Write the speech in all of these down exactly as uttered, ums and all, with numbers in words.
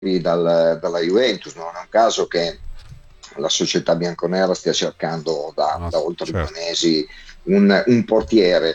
dal, dalla Juventus. Non è un caso che la società bianconera stia cercando da, Ah, da oltre certo. due mesi un, un portiere.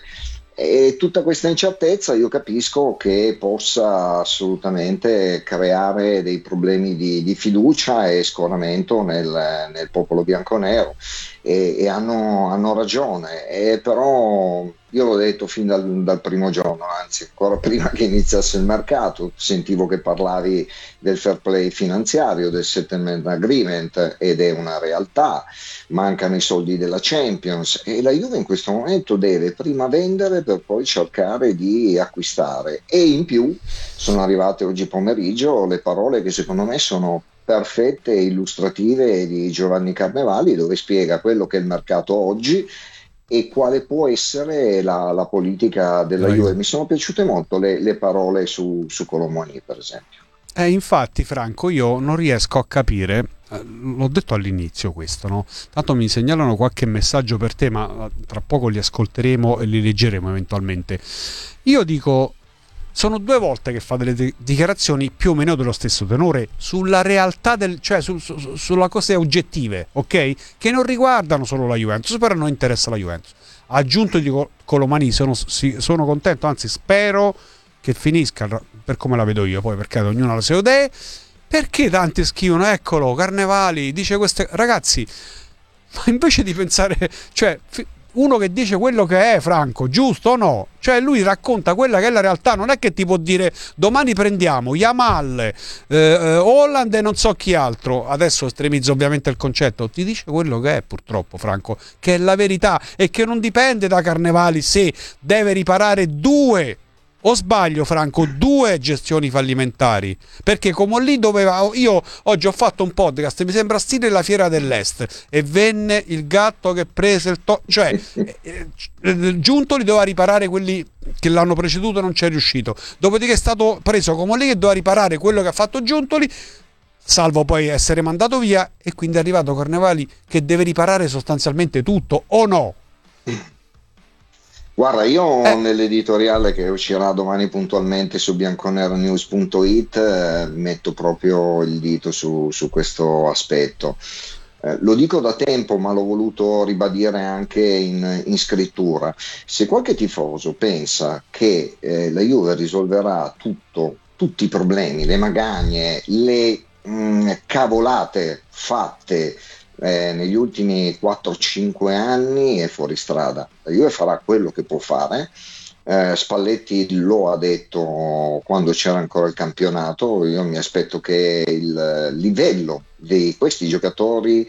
E tutta questa incertezza io capisco che possa assolutamente creare dei problemi di, di fiducia e scoramento nel, nel popolo bianconero, e, e hanno, hanno ragione. E però io l'ho detto fin dal, dal primo giorno, anzi ancora prima che iniziasse il mercato, sentivo che parlavi del fair play finanziario, del settlement agreement, ed è una realtà. Mancano i soldi della Champions e la Juve in questo momento deve prima vendere per poi cercare di acquistare. E in più sono arrivate oggi pomeriggio le parole che secondo me sono perfette e illustrative di Giovanni Carnevali, dove spiega quello che è il mercato oggi e quale può essere la, la politica della Della Juve. Juve. Mi sono piaciute molto le, le parole su, su Colomoni, per esempio. Eh, infatti, Franco, io non riesco a capire, eh, l'ho detto all'inizio questo, no? Tanto mi segnalano qualche messaggio per te, ma eh, tra poco li ascolteremo e li leggeremo eventualmente. Io dico, sono due volte che fa delle di- dichiarazioni più o meno dello stesso tenore sulla realtà del, cioè su, su, sulla cose oggettive, ok? Che non riguardano solo la Juventus, però non interessa la Juventus. Aggiunto di Colomani, sono, sì, sono contento, anzi spero che finisca per come la vedo io, poi perché ognuno ha le sue idee. Perché tanti scrivono, eccolo, Carnevali dice queste, ragazzi, ma invece di pensare, cioè uno che dice quello che è, Franco, giusto o no? Cioè lui racconta quella che è la realtà, non è che ti può dire domani prendiamo Yamal, eh, eh, Holland e non so chi altro. Adesso estremizzo ovviamente il concetto, ti dice quello che è, purtroppo, Franco, che è la verità e che non dipende da Carnevali se deve riparare due, o sbaglio, Franco, due gestioni fallimentari, perché come lì doveva, io oggi ho fatto un podcast, mi sembra stile la Fiera dell'Est, e venne il gatto che prese il to- cioè eh, eh, Giuntoli doveva riparare quelli che l'hanno preceduto e non ci è riuscito, dopodiché è stato preso come lì che doveva riparare quello che ha fatto Giuntoli, salvo poi essere mandato via, e quindi è arrivato Carnevali che deve riparare sostanzialmente tutto, o no? Guarda, io Eh, nell'editoriale che uscirà domani puntualmente su bianconeronews punto it eh, metto proprio il dito su, su questo aspetto. Eh, lo dico da tempo, ma l'ho voluto ribadire anche in, in scrittura. Se qualche tifoso pensa che eh, la Juve risolverà tutto, tutti i problemi, le magagne, le mh, cavolate fatte eh, negli ultimi quattro cinque anni, è fuori strada. La Juve farà quello che può fare. Eh, Spalletti lo ha detto quando c'era ancora il campionato. Io mi aspetto che il livello di questi giocatori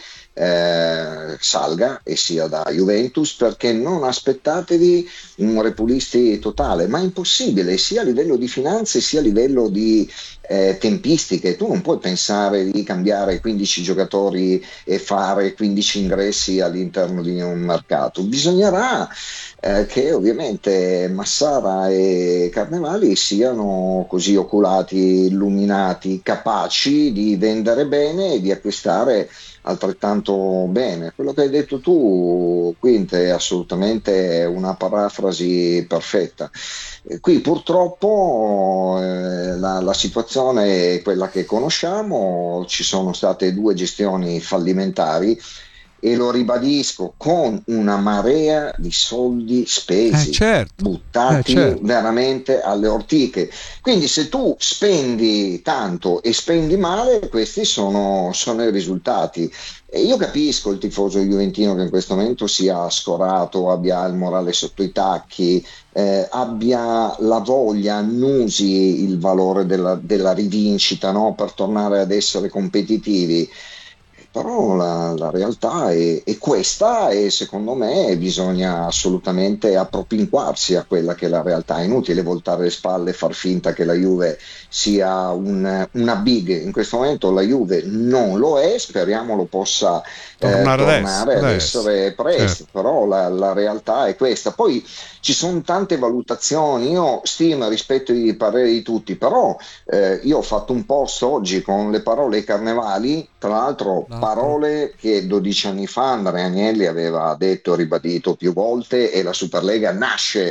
eh, salga e sia da Juventus, perché non aspettatevi un repulisti totale, ma è impossibile sia a livello di finanze sia a livello di eh, tempistiche. Tu non puoi pensare di cambiare quindici giocatori e fare quindici ingressi all'interno di un mercato. Bisognerà eh, che ovviamente Massara e Carnevali siano così oculati, illuminati, capaci di vendere bene e di acquistare altrettanto bene. Quello che hai detto tu, Quinte, è assolutamente una parafrasi perfetta. Eh, Qui purtroppo eh, la, la situazione è quella che conosciamo, ci sono state due gestioni fallimentari e lo ribadisco, con una marea di soldi eh spesi, certo, eh buttati certo. veramente alle ortiche. Quindi se tu spendi tanto e spendi male, questi sono, sono i risultati. E io capisco il tifoso juventino che in questo momento sia scorato, abbia il morale sotto i tacchi, eh, abbia la voglia, annusi il valore della, della rivincita, no? Per tornare ad essere competitivi. Però la, la realtà è, è questa, e secondo me bisogna assolutamente appropinquarsi a quella che è la realtà. È inutile voltare le spalle e far finta che la Juve sia un- una big. In questo momento la Juve non lo è, speriamo lo possa eh, Tornare adesso, tornare ad adesso. essere presto, Certo. però la, la realtà è questa. Poi ci sono tante valutazioni, io stimo e rispetto i pareri di tutti, però eh, io ho fatto un post oggi con le parole Carnevali, tra l'altro L'altro. parole che dodici anni fa Andrea Agnelli aveva detto e ribadito più volte, e la Superlega nasce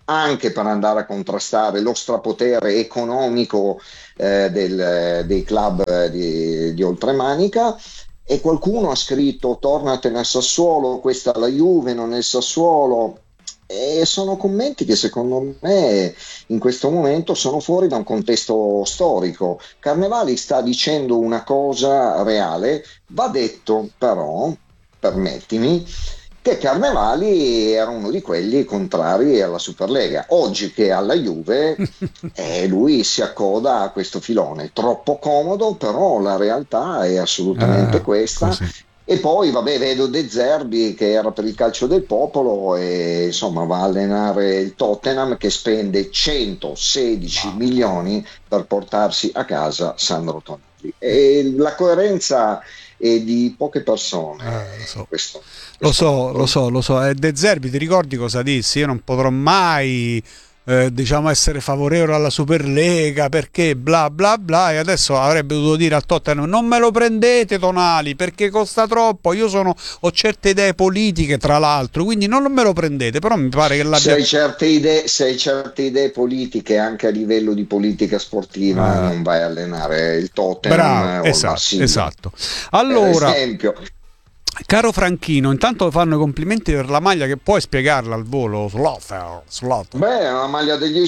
anche per andare a contrastare lo strapotere economico eh, del, dei club di, di Oltremanica. E qualcuno ha scritto tornatene al Sassuolo, questa è la Juve, non è il Sassuolo. E sono commenti che secondo me in questo momento sono fuori da un contesto storico. Carnevali sta dicendo una cosa reale, va detto però, permettimi, che Carnevali era uno di quelli contrari alla Superlega. Oggi che è alla Juve eh, lui si accoda a questo filone, troppo comodo, però la realtà è assolutamente Eh, questa. così. E poi, vabbè, vedo De Zerbi che era per il calcio del popolo e insomma va a allenare il Tottenham che spende centosedici Ma- milioni per portarsi a casa Sandro Tonali. E la coerenza è di poche persone Eh, lo in so. questo, in Lo questo so, lo mondo. so, lo so. E De Zerbi, ti ricordi cosa disse? Io non potrò mai, eh, diciamo, essere favorevole alla Superlega perché bla bla bla. E adesso avrebbe dovuto dire al Tottenham: non me lo prendete Tonali perché costa troppo. Io sono, ho certe idee politiche, tra l'altro, quindi non me lo prendete. Però mi pare che Se l'abbia. hai certe idee, se hai certe idee politiche anche a livello di politica sportiva, Eh, non vai a allenare il Tottenham bravo, eh, o il esatto, Marsiglia, esatto. per Allora. esempio. Caro Franchino, intanto fanno i complimenti per la maglia che puoi spiegarla al volo. Slaughter, Slaughter. Beh, è una maglia degli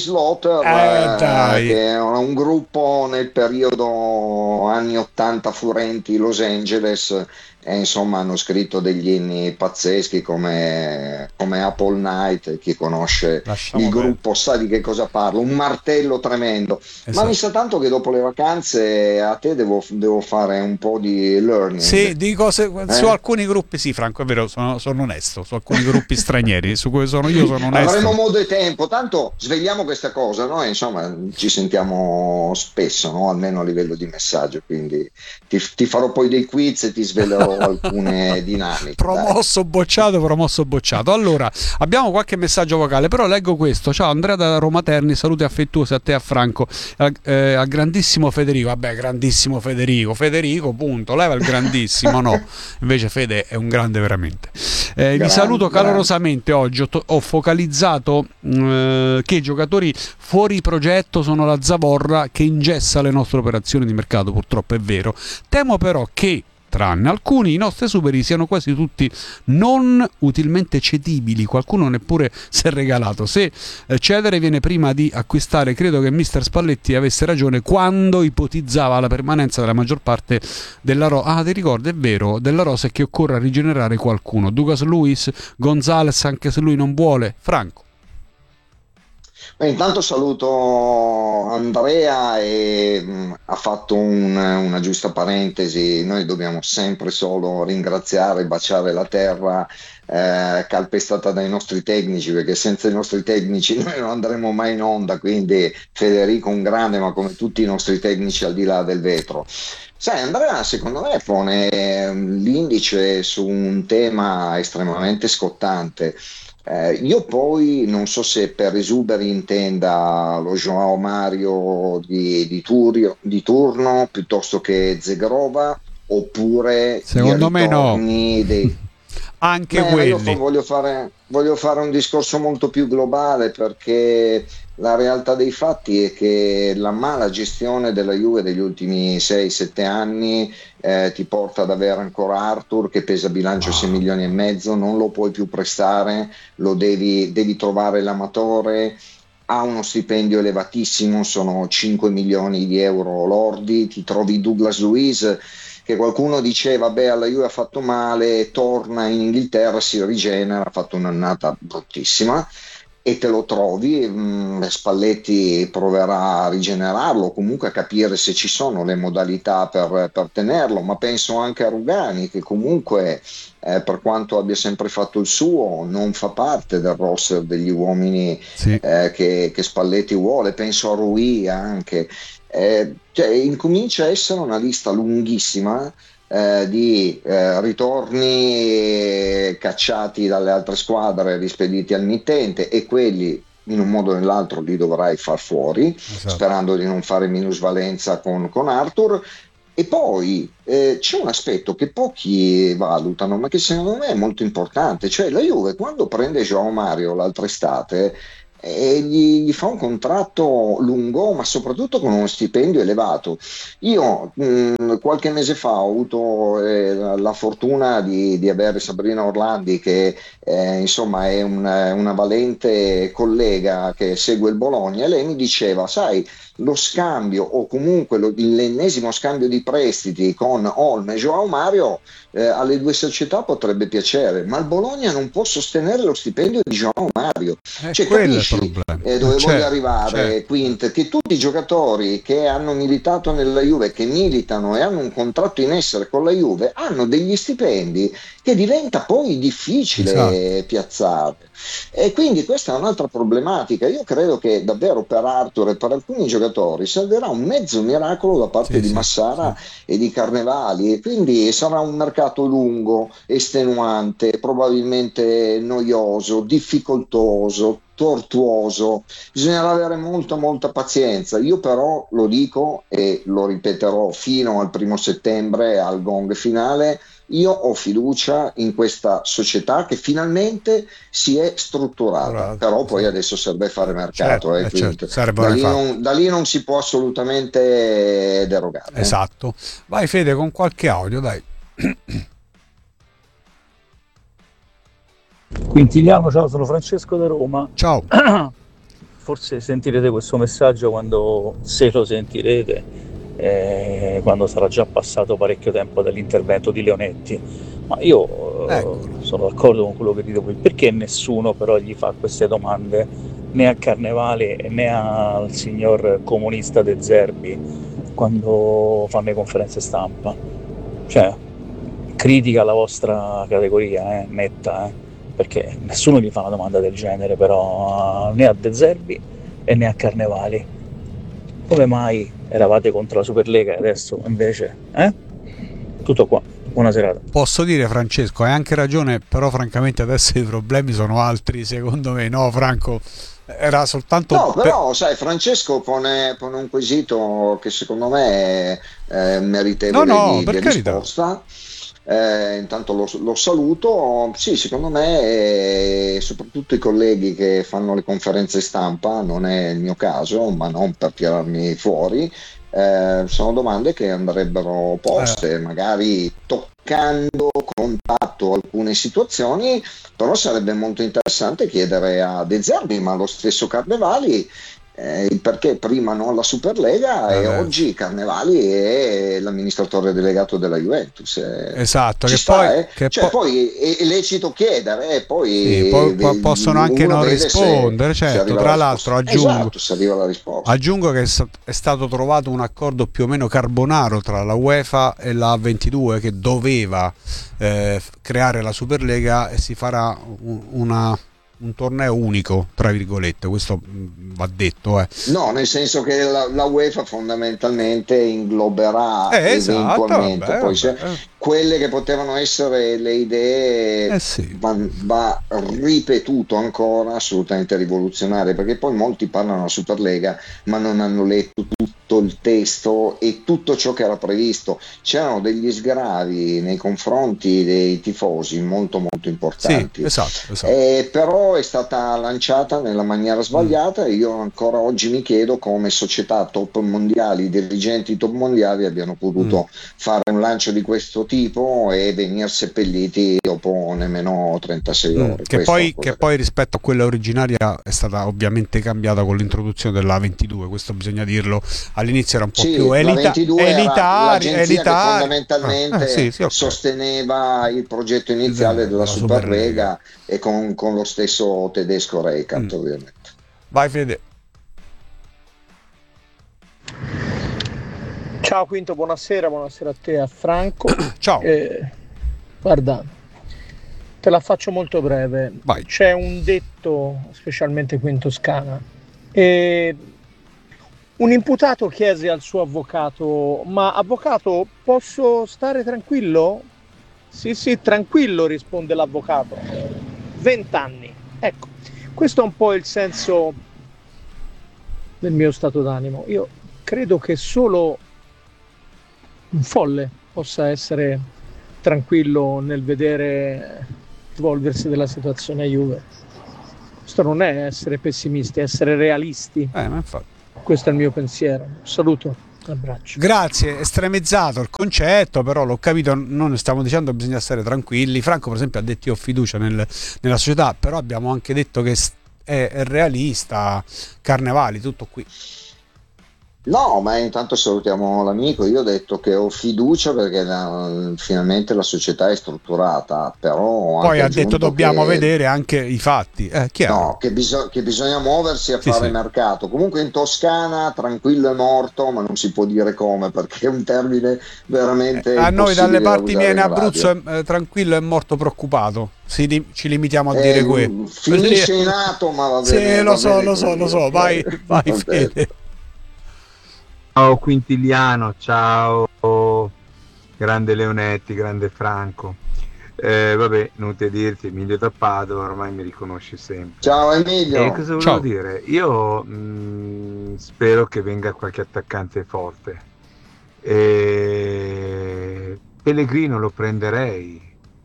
Eh Slaughter, eh, dai. che è un gruppo nel periodo anni ottanta furenti Los Angeles, e insomma hanno scritto degli inni pazzeschi come, come Apple Night. Chi conosce il Lasciamo perdere. gruppo sa di che cosa parlo, un martello tremendo. Ma mi Esatto. sa tanto che dopo le vacanze a te devo, devo fare un po' di learning. Sì, di cose, su Eh? alcuni gruppi sì, Franco, è vero, sono, sono onesto, su alcuni gruppi stranieri, su cui sono io sono Avremo onesto. modo e tempo, tanto svegliamo questa cosa, no? Insomma, ci sentiamo spesso, no? Almeno a livello di messaggio, quindi ti, ti farò poi dei quiz e ti svelerò alcune dinamiche, dai. Promosso bocciato, promosso bocciato. Allora, abbiamo qualche messaggio vocale, però leggo questo. Ciao Andrea da Roma Terni, saluti affettuosi a te e a Franco, al, eh, al grandissimo Federico. Vabbè, grandissimo Federico, Federico, punto. Leva il grandissimo, no. Invece Fede è un grande veramente. Eh, vi Grande, saluto grande. calorosamente oggi. Ho, to- ho focalizzato eh, che i giocatori fuori progetto sono la zavorra che ingessa le nostre operazioni di mercato, purtroppo è vero. Temo però che tranne alcuni, i nostri superi siano quasi tutti non utilmente cedibili, qualcuno neppure si è regalato. Se eh, cedere viene prima di acquistare, credo che mister Spalletti avesse ragione quando ipotizzava la permanenza della maggior parte della rosa. Ah, ti ricordo, è vero, della rosa, e che occorra rigenerare qualcuno. Douglas Luiz, Gonzalez, anche se lui non vuole. Franco. Beh, intanto saluto Andrea e mh, ha fatto un- una giusta parentesi. Noi dobbiamo sempre solo ringraziare e baciare la terra eh, calpestata dai nostri tecnici, perché senza i nostri tecnici noi non andremo mai in onda. Quindi Federico un grande, ma come tutti i nostri tecnici al di là del vetro. Sai, Andrea, secondo me pone ehm, l'indice su un tema estremamente scottante. Eh, io poi non so se per esuberi intenda lo Joao Mario di, di Turio- di turno piuttosto che Zegrova, oppure i Secondo me no. ritorni dei. Anche Beh, ma io fa- quelli. voglio fare, voglio fare un discorso molto più globale, perché la realtà dei fatti è che la mala gestione della Juve degli ultimi sei sette anni eh, ti porta ad avere ancora Arthur che pesa bilancio sei Wow. milioni e mezzo, non lo puoi più prestare, lo devi, devi trovare l'amatore. Ha uno stipendio elevatissimo, sono cinque milioni di euro lordi. Ti trovi Douglas Luiz, che qualcuno diceva, beh, alla Juve ha fatto male, torna in Inghilterra, si rigenera, ha fatto un'annata bruttissima e te lo trovi. mh, Spalletti proverà a rigenerarlo, comunque a capire se ci sono le modalità per, per tenerlo, ma penso anche a Rugani, che comunque eh, per quanto abbia sempre fatto il suo, non fa parte del roster degli uomini Sì. eh, che, che Spalletti vuole. Penso a Rui anche. Eh, cioè, incomincia a essere una lista lunghissima eh, di eh, ritorni cacciati dalle altre squadre, rispediti al mittente, e quelli in un modo o nell'altro li dovrai far fuori, Esatto. sperando di non fare minusvalenza con, con Arthur. E poi eh, c'è un aspetto che pochi valutano, ma che secondo me è molto importante, cioè la Juve quando prende João Mario l'altra estate e gli, gli fa un contratto lungo, ma soprattutto con uno stipendio elevato. Io mh, qualche mese fa ho avuto eh, la, la fortuna di, di avere Sabrina Orlandi, che eh, insomma è una, una valente collega che segue il Bologna, e lei mi diceva, sai, lo scambio o comunque lo- l'ennesimo scambio di prestiti con Olme e Joao Mario eh, alle due società potrebbe piacere, ma il Bologna non può sostenere lo stipendio di Joao Mario. È Cioè, quello il capisci problema. eh, Eh, dove voglio certo, arrivare, certo. Quint? Che tutti i giocatori che hanno militato nella Juve, che militano e hanno un contratto in essere con la Juve, hanno degli stipendi che diventa poi Esatto. difficile piazzare. E quindi questa è un'altra problematica. Io credo che davvero per Arthur e per alcuni giocatori servirà un mezzo miracolo da parte Sì, di sì, Massara sì. e di Carnevali, e quindi sarà un mercato lungo, estenuante, probabilmente noioso, difficoltoso, tortuoso. Bisognerà avere molta molta pazienza. Io però lo dico e lo ripeterò fino al primo settembre, al gong finale. Io ho fiducia in questa società che finalmente si è strutturata, Allora, però poi sì. adesso serve fare Certo, mercato, eh, eh, certo, quindi da servono i lì fatti. non, da lì non si può assolutamente derogare. Eh. Esatto. Vai Fede con qualche audio, dai. Quintiliano, ciao, sono Francesco da Roma. Ciao. Forse sentirete questo messaggio quando, se lo sentirete, eh, quando sarà già passato parecchio tempo dall'intervento di Leonetti. Ma io Eccolo. eh, sono d'accordo con quello che dite voi. Perché nessuno però gli fa queste domande né a Carnevale né al signor comunista De Zerbi quando fanno le conferenze stampa? Cioè, critica la vostra categoria, eh, netta, eh perché nessuno gli fa una domanda del genere, però né a De Zerbi e né a Carnevali. Come mai eravate contro la Superlega e adesso invece? Eh? Tutto qua. Buona serata. Posso dire, Francesco, hai anche ragione, però francamente adesso i problemi sono altri, secondo me. No, Franco, era soltanto No, per... però, sai, Francesco pone, pone un quesito che secondo me è eh, No, meritevole no, di, per di carità. risposta. Eh, intanto lo, lo saluto. Sì, secondo me, eh, soprattutto i colleghi che fanno le conferenze stampa, non è il mio caso, ma non per tirarmi fuori, eh, sono domande che andrebbero Eh, poste, magari toccando contatto alcune situazioni. Però sarebbe molto interessante chiedere a De Zerbi, ma lo stesso Carnevali, eh, il perché prima non la Superlega e vabbè. oggi Carnevali è l'amministratore delegato della Juventus. Eh, Esatto, ci che sta, poi, eh? che Cioè, poi poi è, è lecito chiedere, eh, sì, poi po- po- eh, possono anche uno non vede se, rispondere, se certo. arriva la Tra l'altro risposta. aggiungo, Esatto, se arriva la risposta. aggiungo che è sta- è stato trovato un accordo più o meno carbonaro tra la UEFA e la A ventidue che doveva eh, creare la Superlega e si farà un, una- un torneo unico, tra virgolette, questo mh, va detto. Eh. No, nel senso che la, la UEFA fondamentalmente ingloberà Eh, esatto, eventualmente, vabbè, poi vabbè. se quelle che potevano essere le idee Eh sì, va, va ripetuto ancora, assolutamente rivoluzionarie, perché poi molti parlano della Superlega ma non hanno letto tutto il testo e tutto ciò che era previsto. C'erano degli sgravi nei confronti dei tifosi molto molto sì, importanti. esatto, esatto. Eh, però è stata lanciata nella maniera Mm, sbagliata e io ancora oggi mi chiedo come società top mondiali, dirigenti top mondiali abbiano mm. potuto fare un lancio di questo tipo e venire seppelliti dopo nemmeno trentasei Mm, ore. Che, Questa è la poi, che cosa che... poi rispetto a quella originaria è stata ovviamente cambiata con l'introduzione della ventidue, questo bisogna dirlo. All'inizio era un po' più Sì, la elita, ventidue era elitari, l'agenzia che elitari. Ah, eh, sì, fondamentalmente sì, ok. sosteneva il progetto iniziale della Della Superlega. Superlega e con, con lo stesso tedesco Mm. Reichardt, ovviamente. Vai Fede. Ciao Quinto, buonasera, buonasera a te e a Franco. Ciao, Eh, guarda, te la faccio molto breve. vai. C'è un detto, specialmente qui in Toscana, e un imputato chiese al suo avvocato: ma avvocato, posso stare tranquillo? Sì, sì, tranquillo, risponde l'avvocato. Vent'anni. Ecco, questo è un po' il senso del mio stato d'animo. Io credo che solo un folle possa essere tranquillo nel vedere evolversi della situazione a Juve. questo non è essere pessimisti, è essere realisti. Eh, ma infatti. Questo è il mio pensiero. Saluto, un abbraccio. Grazie, estremizzato il concetto, però l'ho capito, non ne stiamo dicendo che bisogna stare tranquilli. Franco per esempio ha detto io ho fiducia nel, nella società, però abbiamo anche detto che è, è realista, Carnevali, tutto qui. No, ma intanto salutiamo l'amico. Io ho detto che ho fiducia perché la, finalmente la società è strutturata, però poi ha detto che, dobbiamo vedere anche i fatti. Eh, no, che, biso- che bisogna muoversi a sì, fare sì. mercato. Comunque in Toscana tranquillo è morto, ma non si può dire come perché è un termine veramente eh, a noi dalle parti mie in in Abruzzo è, eh, tranquillo è morto preoccupato. Si li- ci limitiamo a eh, dire quello. Finisce in ato, ma va bene. Sì, lo va so, bene lo so, così, lo so. okay. Vai, vai Va Fede. bene. Ciao Quintiliano, ciao grande Leonetti, grande Franco. Eh, vabbè, non te dirti, Emilio da Padova, ormai mi riconosci sempre. Ciao Emilio. E cosa volevo Ciao. dire? Io mh, spero che venga qualche attaccante forte. E Pellegrino lo prenderei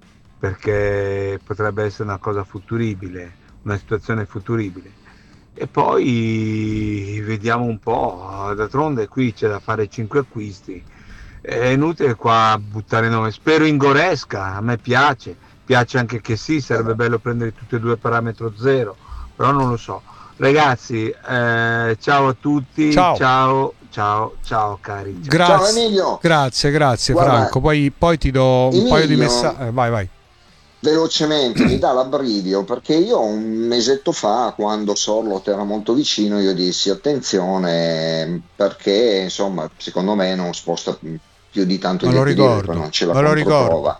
perché potrebbe essere una cosa futuribile, una situazione futuribile. E poi vediamo un po', d'altronde qui c'è da fare cinque acquisti, è inutile qua buttare nome. Spero in Goresca, a me piace, piace anche che sì, sarebbe bello prendere tutti e due parametro zero, però non lo so. Ragazzi, eh, ciao a tutti, Ciao. ciao, ciao, ciao cari. Ciao, Grazie, ciao Emilio. Grazie, grazie Guarda, Franco. Poi, poi ti do un Emilio, paio di messaggi. Eh, vai, vai. Velocemente mi dà l'abbrivido perché io un mesetto fa, quando Sorlot era molto vicino, io dissi attenzione perché insomma secondo me non sposta più di tanto Me gli lo equilibri, ricordo, non c'è la me lo controprova.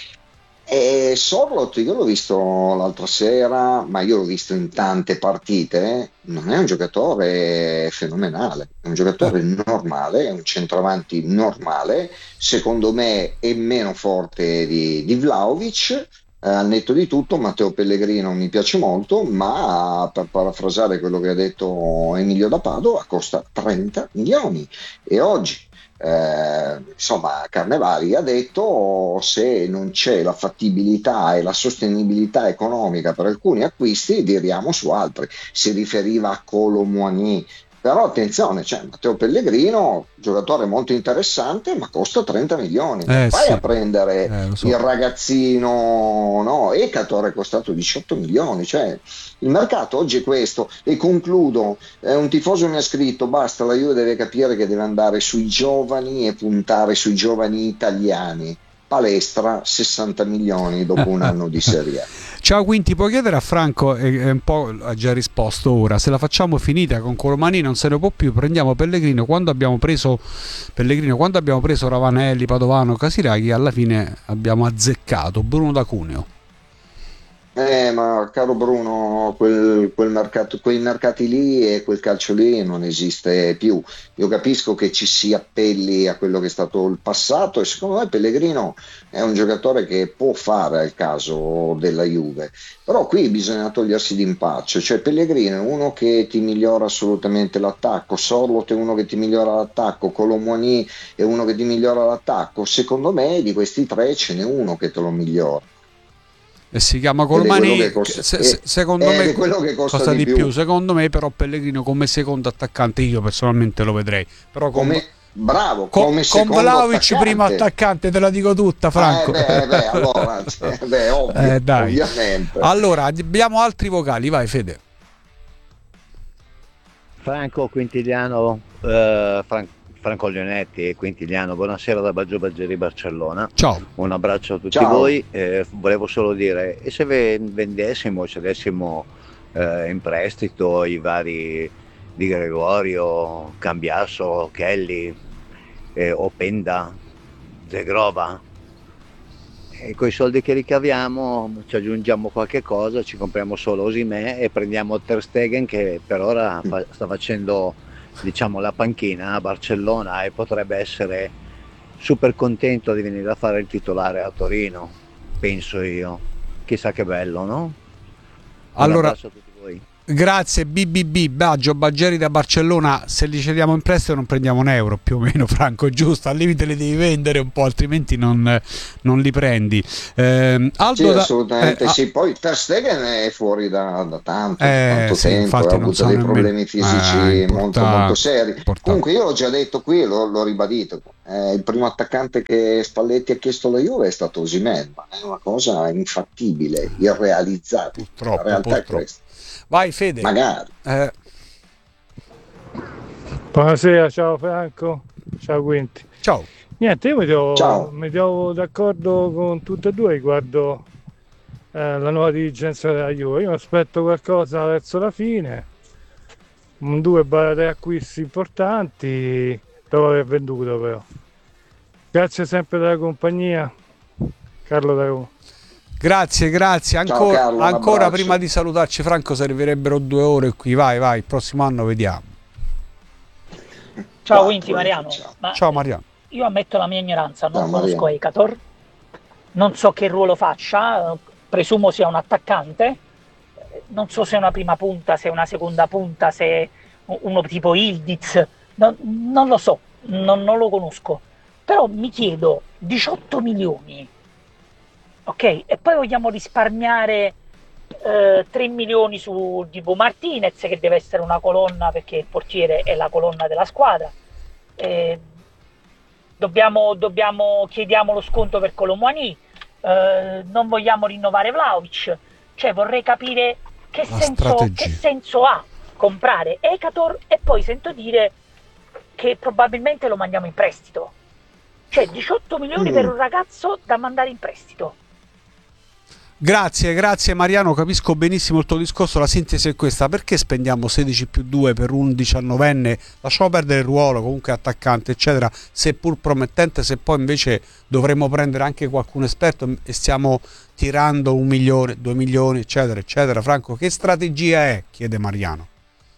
E Sorlot io l'ho visto l'altra sera, ma io l'ho visto in tante partite, non è un giocatore fenomenale, è un giocatore Eh. normale, è un centravanti normale, secondo me è meno forte di, di Vlahovic. Eh, al netto di tutto, Matteo Pellegrino mi piace molto, ma per parafrasare quello che ha detto Emilio da Padova, costa trenta milioni e oggi eh, insomma Carnevali ha detto se non c'è la fattibilità e la sostenibilità economica per alcuni acquisti viriamo su altri. Si riferiva a Kolo Muani. Però attenzione, cioè, Matteo Pellegrino, giocatore molto interessante, ma costa trenta milioni. Non Eh, vai sì. a prendere Eh, lo so. il ragazzino, no? Ecator è costato diciotto milioni. Cioè, il mercato oggi è questo. E concludo, eh, un tifoso mi ha scritto, basta, la Juve deve capire che deve andare sui giovani e puntare sui giovani italiani. Palestra, sessanta milioni dopo un anno di Serie A. Ciao Quinti, puoi chiedere a Franco, e un po' ha già risposto ora, se la facciamo finita con Colomani non se ne può più, prendiamo Pellegrino. Quando abbiamo preso Pellegrino, quando abbiamo preso Ravanelli, Padovano, Casiraghi, alla fine abbiamo azzeccato Bruno da Cuneo. Eh, ma caro Bruno, quel, quel mercato, quei mercati lì e quel calcio lì non esiste più. Io capisco che ci si appelli a quello che è stato il passato e secondo me Pellegrino è un giocatore che può fare al caso della Juve, però qui bisogna togliersi d'impaccio. Cioè Pellegrino è uno che ti migliora assolutamente l'attacco, Sorlot è uno che ti migliora l'attacco, Kolo Muani è uno che ti migliora l'attacco. Secondo me di questi tre ce n'è uno che te lo migliora. E si chiama Ed è quello Colomani, che costa- se- eh, se- secondo ed me è quello che costa costa di di più. più. Secondo me però Pellegrino come secondo attaccante io personalmente lo vedrei, però con, Come, bravo, con, come con secondo Vlahovic attaccante. primo attaccante, te la dico tutta Franco. Eh beh, beh, allora, cioè, beh, ovvio, Eh, dai. ovviamente. Allora abbiamo altri vocali, vai Fede. Franco Quintiliano, eh, Fran- Franco Leonetti e Quintiliano, buonasera da Baggio Baggeri Barcellona. Ciao. Un abbraccio a tutti Ciao. voi. Eh, volevo solo dire, e se ve- vendessimo, se dessimo eh, in prestito i vari Di Gregorio, Cambiasso, Kelly, eh, Openda, Zegrova, e con i soldi che ricaviamo ci aggiungiamo qualche cosa, ci compriamo solo Osimhen e prendiamo Ter Stegen che per ora fa- sta facendo, diciamo, la panchina a Barcellona e potrebbe essere super contento di venire a fare il titolare a Torino, penso io. Chissà che bello, no? Un Allora abbraccio a tutti voi. Grazie B B B Baggio Baggeri da Barcellona. Se li cediamo in prestito non prendiamo un euro più o meno, Franco, giusto? Al limite li devi vendere un po', altrimenti non, non li prendi. eh, Aldo sì, da, assolutamente eh, sì. Poi Ter Stegen è fuori da, da tanto, da eh, tanto sì, tempo, ha avuto so dei nemmeno, problemi fisici eh, molto molto seri. importato. Comunque io l'ho già detto qui, l'ho, l'ho ribadito, eh, il primo attaccante che Spalletti ha chiesto alla Juve è stato Osimhen, ma è una cosa infattibile, irrealizzabile. La Purtroppo, realtà è purtroppo. questa. Vai Fede. Magari. Eh, Buonasera, ciao Franco, ciao Quinti. ciao. Niente, io mi trovo, Ciao. mi trovo d'accordo con tutte e due riguardo eh, la nuova dirigenza della Juve. Io aspetto qualcosa verso la fine, un due tre acquisti importanti dopo aver venduto però. Grazie sempre della compagnia, Carlo da Roma. Grazie, grazie. Ciao, Ancora, Carlo, un ancora abbraccio. prima di salutarci, Franco, servirebbero due ore qui. Vai, vai, il prossimo anno vediamo. Ciao Quattro, Quinti, Mariano. ciao. Ma Ciao Mariano. io ammetto la mia ignoranza, non Ciao, conosco Mariano. Ekator, non so che ruolo faccia, eh, presumo sia un attaccante, eh, non so se è una prima punta, se è una seconda punta, se è uno tipo Ildiz, non, non lo so, non, non lo conosco. Però mi chiedo, diciotto milioni, ok? E poi vogliamo risparmiare eh, tre milioni su Dibu Martinez, che deve essere una colonna perché il portiere è la colonna della squadra. Eh, dobbiamo, dobbiamo chiediamo lo sconto per Colomouani, eh, non vogliamo rinnovare Vlahovic, cioè vorrei capire che La senso, strategia. che senso ha comprare Ekator e poi sento dire che probabilmente lo mandiamo in prestito, cioè diciotto milioni Mm. per un ragazzo da mandare in prestito. Grazie, grazie Mariano, capisco benissimo il tuo discorso, la sintesi è questa: perché spendiamo sedici più due per un diciannovenne? Lasciamo perdere il ruolo, comunque attaccante eccetera, seppur promettente, se poi invece dovremmo prendere anche qualcuno esperto e stiamo tirando un milione, due milioni eccetera eccetera. Franco, che strategia è? Chiede Mariano.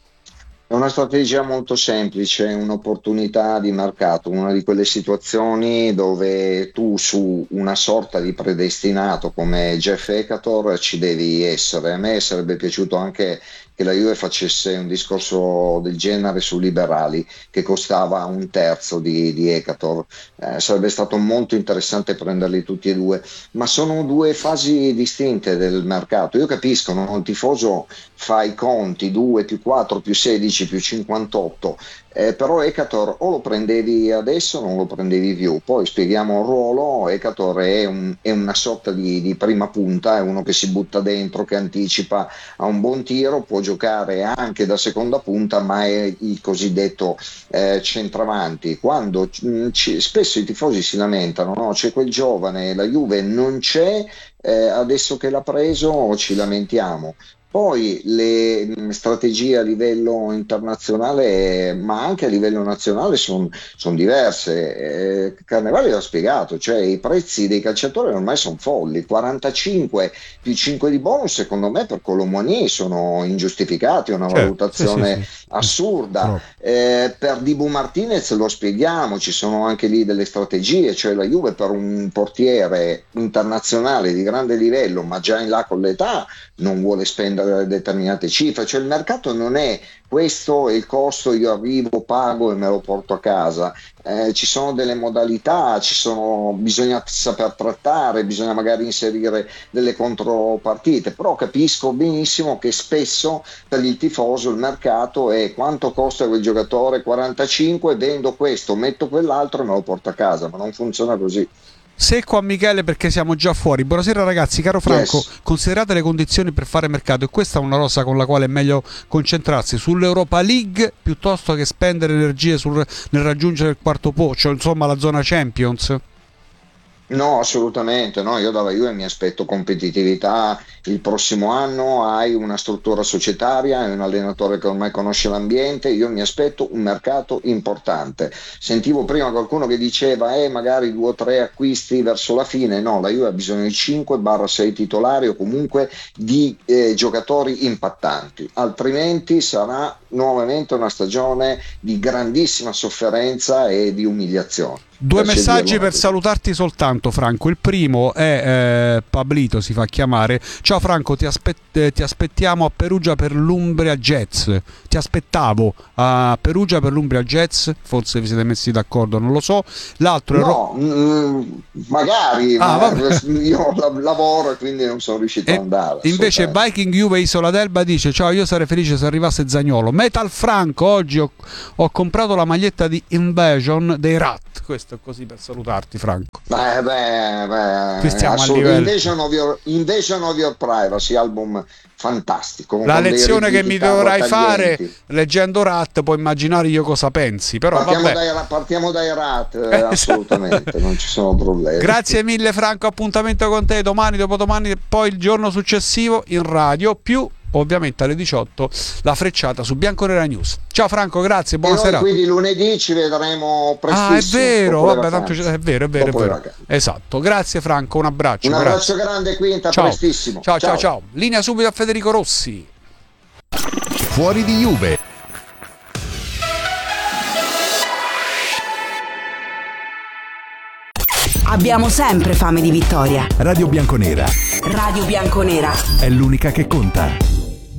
È una strategia molto semplice, un'opportunità di mercato, una di quelle situazioni dove tu su una sorta di predestinato come Jeff Ekator ci devi essere. A me sarebbe piaciuto anche che la Juve facesse un discorso del genere su Liberali, che costava un terzo di, di Ekator. Eh, sarebbe stato molto interessante prenderli tutti e due, ma sono due fasi distinte del mercato. Io capisco, no? Il tifoso fa i conti, due più quattro più sedici più cinquantotto, eh, però Ekator o lo prendevi adesso o non lo prendevi più. Poi spieghiamo il ruolo. Ekator è, un, è una sorta di, di prima punta, è uno che si butta dentro, che anticipa, ha un buon tiro, può giocare anche da seconda punta, ma è il cosiddetto eh, centravanti. Quando mh, ci, spesso i tifosi si lamentano, no? C'è quel giovane, la Juve non c'è, eh, adesso che l'ha preso ci lamentiamo. Poi le mh, strategie a livello internazionale, ma anche a livello nazionale, sono son diverse. Eh, Carnevale l'ha spiegato, cioè i prezzi dei calciatori ormai sono folli. quarantacinque più cinque di bonus, secondo me, per Colomouani sono ingiustificati, è una Certo, valutazione sì, sì, sì. assurda. Troppo. Eh, per Dibu Martinez lo spieghiamo, ci sono anche lì delle strategie, cioè la Juve per un portiere internazionale di grande livello, ma già in là con l'età, non vuole spendere determinate cifre, cioè il mercato non è questo è il costo, io arrivo, pago e me lo porto a casa. Eh, ci sono delle modalità, ci sono, bisogna saper trattare, bisogna magari inserire delle contropartite, però capisco benissimo che spesso per il tifoso il mercato è quanto costa quel giocatore, quarantacinque, vendo questo, metto quell'altro e me lo porto a casa, ma non funziona così. Secco a Michele perché siamo già fuori. Buonasera ragazzi, caro Franco, Yes. considerate le condizioni per fare mercato, e questa è una rosa con la quale è meglio concentrarsi sull'Europa League piuttosto che spendere energie sul, nel raggiungere il quarto posto, cioè, insomma la zona Champions. No, assolutamente no, io dalla Juve mi aspetto competitività il prossimo anno, hai una struttura societaria, hai un allenatore che ormai conosce l'ambiente, io mi aspetto un mercato importante. Sentivo prima qualcuno che diceva eh magari due o tre acquisti verso la fine, no, la Juve ha bisogno di cinque sei titolari o comunque di eh, giocatori impattanti, altrimenti sarà nuovamente una stagione di grandissima sofferenza e di umiliazione. Due Piace messaggi dirlo, per salutarti soltanto, Franco. Il primo è eh, Pablito, si fa chiamare. Ciao Franco, ti, aspett- ti aspettiamo a Perugia per l'Umbria Jazz. Ti aspettavo a Perugia per l'Umbria Jazz. Forse vi siete messi d'accordo, non lo so. L'altro è No, Ro- mh, magari, Ah, ma vabbè. io la- lavoro e quindi non sono riuscito E ad andare. invece assolutamente. Viking Juve Isola d'Elba dice: ciao, io sarei felice se arrivasse Zaniolo. Metal Franco, oggi ho, ho comprato la maglietta di Invasion dei Rat. Questo è così per salutarti, Franco. Beh, beh, beh, Qui stiamo a assolut- livello. Invasion of Your, Invasion of Your Privacy, album fantastico. La con dei lezione riff che di mi chitarra dovrai taglienti. fare leggendo Rat, puoi immaginare io cosa pensi. Però Partiamo vabbè. dai, partiamo dai Rat, eh, Esatto. assolutamente, non ci sono problemi. Grazie mille Franco, appuntamento con te domani, dopodomani e poi il giorno successivo in radio, più ovviamente alle diciotto la frecciata su Bianconera News. Ciao Franco, grazie, E buona noi serata. quindi lunedì ci vedremo prestissimo. Ah, è vero, dopo le vabbè, tanto vacanze. è vero, è vero, è Dopo le vero. vacanze. Esatto, grazie Franco, un abbraccio. Un abbraccio grazie. grande, Quinta, Ciao. prestissimo. Ciao, ciao, ciao. Linea subito a Federico Rossi. Fuori di Juve. Abbiamo sempre fame di vittoria. Radio Bianconera Radio Bianconera. è l'unica che conta.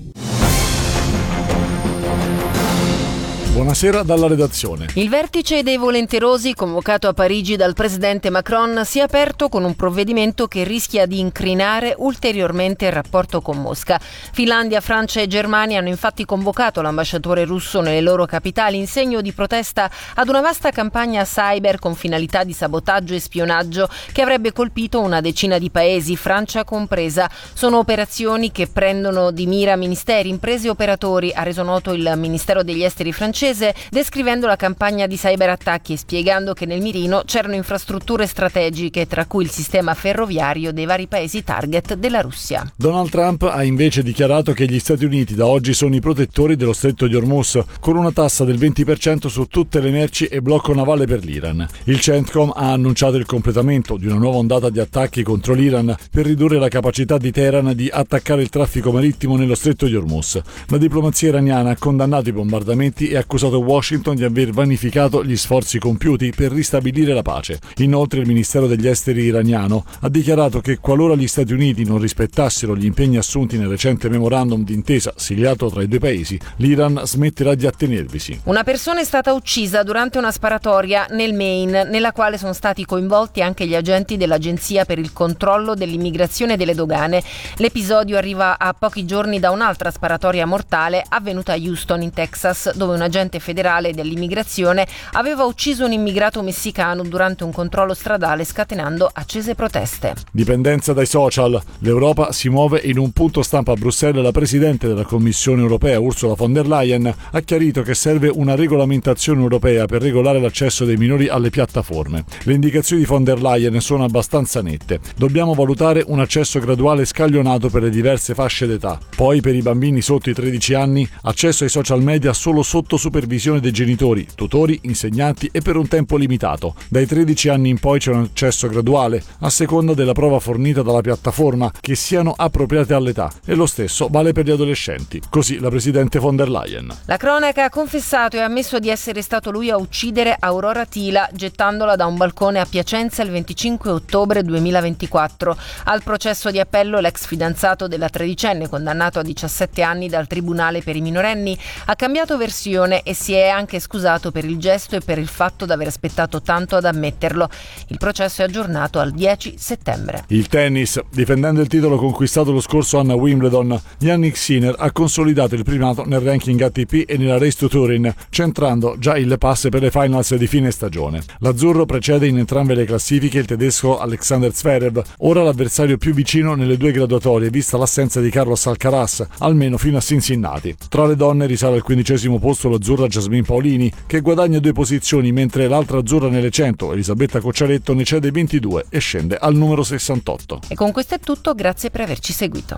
Buonasera dalla redazione. Il vertice dei volenterosi convocato a Parigi dal presidente Macron si è aperto con un provvedimento che rischia di incrinare ulteriormente il rapporto con Mosca. Finlandia, Francia e Germania hanno infatti convocato l'ambasciatore russo nelle loro capitali in segno di protesta ad una vasta campagna cyber con finalità di sabotaggio e spionaggio che avrebbe colpito una decina di paesi, Francia compresa. Sono operazioni che prendono di mira ministeri, imprese e operatori, ha reso noto il Ministero degli Esteri francese, descrivendo la campagna di cyberattacchi e spiegando che nel mirino c'erano infrastrutture strategiche, tra cui il sistema ferroviario dei vari paesi target della Russia. Donald Trump ha invece dichiarato che gli Stati Uniti da oggi sono i protettori dello stretto di Hormuz, con una tassa del venti per cento su tutte le merci e blocco navale per l'Iran. Il CENTCOM ha annunciato il completamento di una nuova ondata di attacchi contro l'Iran per ridurre la capacità di Teheran di attaccare il traffico marittimo nello stretto di Hormuz. La diplomazia iraniana ha condannato i bombardamenti e ha accusato Washington di aver vanificato gli sforzi compiuti per ristabilire la pace. Inoltre il Ministero degli Esteri iraniano ha dichiarato che qualora gli Stati Uniti non rispettassero gli impegni assunti nel recente memorandum d'intesa sigliato tra i due paesi, l'Iran smetterà di attenervisi. Una persona è stata uccisa durante una sparatoria nel Maine, nella quale sono stati coinvolti anche gli agenti dell'Agenzia per il controllo dell'immigrazione e delle dogane. L'episodio arriva a pochi giorni da un'altra sparatoria mortale avvenuta a Houston, in Texas, dove un agente federale dell'immigrazione aveva ucciso un immigrato messicano durante un controllo stradale, scatenando accese proteste. Dipendenza dai social. L'Europa si muove. In un punto stampa a Bruxelles la Presidente della Commissione europea, Ursula von der Leyen, ha chiarito che serve una regolamentazione europea per regolare l'accesso dei minori alle piattaforme. Le indicazioni di von der Leyen sono abbastanza nette. Dobbiamo valutare un accesso graduale e scaglionato per le diverse fasce d'età. Poi per i bambini sotto i tredici anni, accesso ai social media solo sotto supervisione dei genitori, tutori, insegnanti e per un tempo limitato. Dai tredici anni in poi c'è un accesso graduale, a seconda della prova fornita dalla piattaforma, che siano appropriate all'età, e lo stesso vale per gli adolescenti. Così la Presidente von der Leyen. La cronaca ha confessato e ha ammesso di essere stato lui a uccidere Aurora Tila gettandola da un balcone a Piacenza il venticinque ottobre duemilaventiquattro. Al processo di appello l'ex fidanzato della tredicenne, condannato a diciassette anni dal Tribunale per i minorenni, ha cambiato versione e si è anche scusato per il gesto e per il fatto di aver aspettato tanto ad ammetterlo. Il processo è aggiornato al dieci settembre. Il tennis. Difendendo il titolo conquistato lo scorso anno a Wimbledon, Jannik Sinner ha consolidato il primato nel ranking A T P e nella Race to Turin, centrando già il pass per le finals di fine stagione. L'azzurro precede in entrambe le classifiche il tedesco Alexander Zverev, ora l'avversario più vicino nelle due graduatorie, vista l'assenza di Carlos Alcaraz, almeno fino a Cincinnati. Tra le donne risale al quindicesimo posto l'azzurra Jasmine Paolini, che guadagna due posizioni, mentre l'altra azzurra nelle cento, Elisabetta Cocciaretto, ne cede ventidue e scende al numero sessantotto. E con questo è tutto, grazie per averci seguito.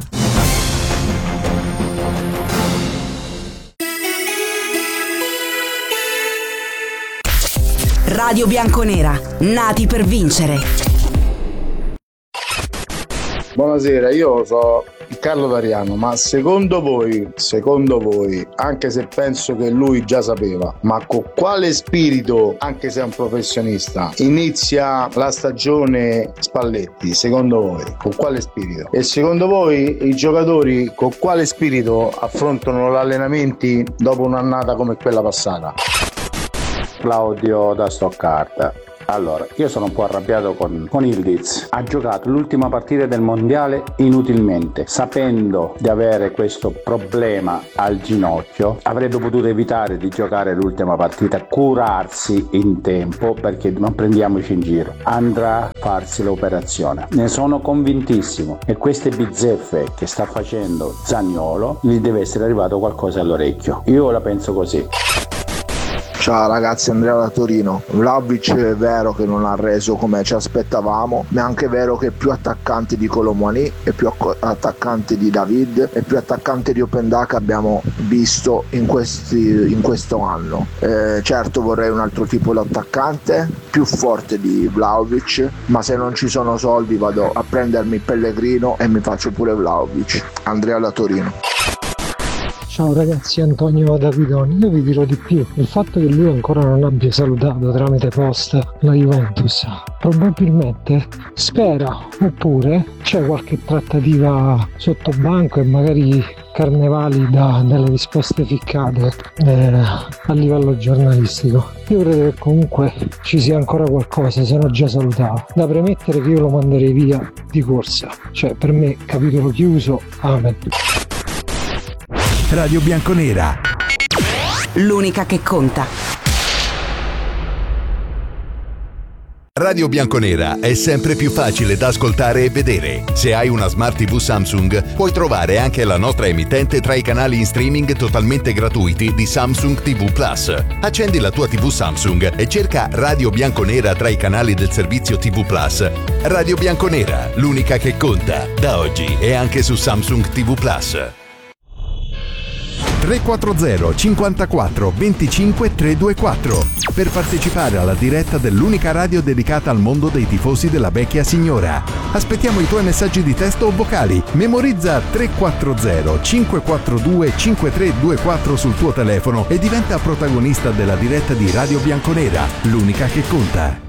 Radio Bianconera, nati per vincere. Buonasera, io so Carlo D'Ariano, ma secondo voi, secondo voi, anche se penso che lui già sapeva, ma con quale spirito, anche se è un professionista, inizia la stagione Spalletti? Secondo voi, con quale spirito? E secondo voi i giocatori con quale spirito affrontano gli allenamenti dopo un'annata come quella passata? Claudio da Stoccarda. Allora, io sono un po' arrabbiato con, con Ildiz. Ha giocato l'ultima partita del mondiale inutilmente, sapendo di avere questo problema al ginocchio. Avrebbe potuto evitare di giocare l'ultima partita, curarsi in tempo, perché non prendiamoci in giro. Andrà a farsi l'operazione. Ne sono convintissimo. E queste bizzeffe che sta facendo Zaniolo, gli deve essere arrivato qualcosa all'orecchio. Io la penso così. Ciao ragazzi, Andrea da Torino. Vlahovic è vero che non ha reso come ci aspettavamo, ma è anche vero che è più attaccante di Colomani, è più attaccante di David, è più attaccante di Openda che abbiamo visto in, questi, in questo anno. Eh, certo vorrei un altro tipo di attaccante, più forte di Vlahovic, ma se non ci sono soldi vado a prendermi Pellegrino e mi faccio pure Vlahovic. Andrea da Torino. Ciao ragazzi, Antonio da Guidoni. Io vi dirò di più, il fatto che lui ancora non abbia salutato tramite post la Juventus probabilmente spera, oppure c'è qualche trattativa sotto banco e magari Carnevali dà delle risposte ficcate eh, a livello giornalistico. Io credo che comunque ci sia ancora qualcosa, se non già salutato. Da premettere che io lo manderei via di corsa, cioè per me capitolo chiuso, amen. Radio Bianconera, l'unica che conta. Radio Bianconera è sempre più facile da ascoltare e vedere. Se hai una Smart tivù Samsung, puoi trovare anche la nostra emittente tra i canali in streaming totalmente gratuiti di Samsung tivù Plus. Accendi la tua tivù Samsung e cerca Radio Bianconera tra i canali del servizio tivù Plus. Radio Bianconera, l'unica che conta. Da oggi è anche su Samsung tivù Plus. tre quattro zero cinquantaquattro venticinque trecentoventiquattro per partecipare alla diretta dell'unica radio dedicata al mondo dei tifosi della vecchia signora. Aspettiamo i tuoi messaggi di testo o vocali. Memorizza tre quattro zero cinque quattro due cinque tre due quattro sul tuo telefono e diventa protagonista della diretta di Radio Bianconera, l'unica che conta.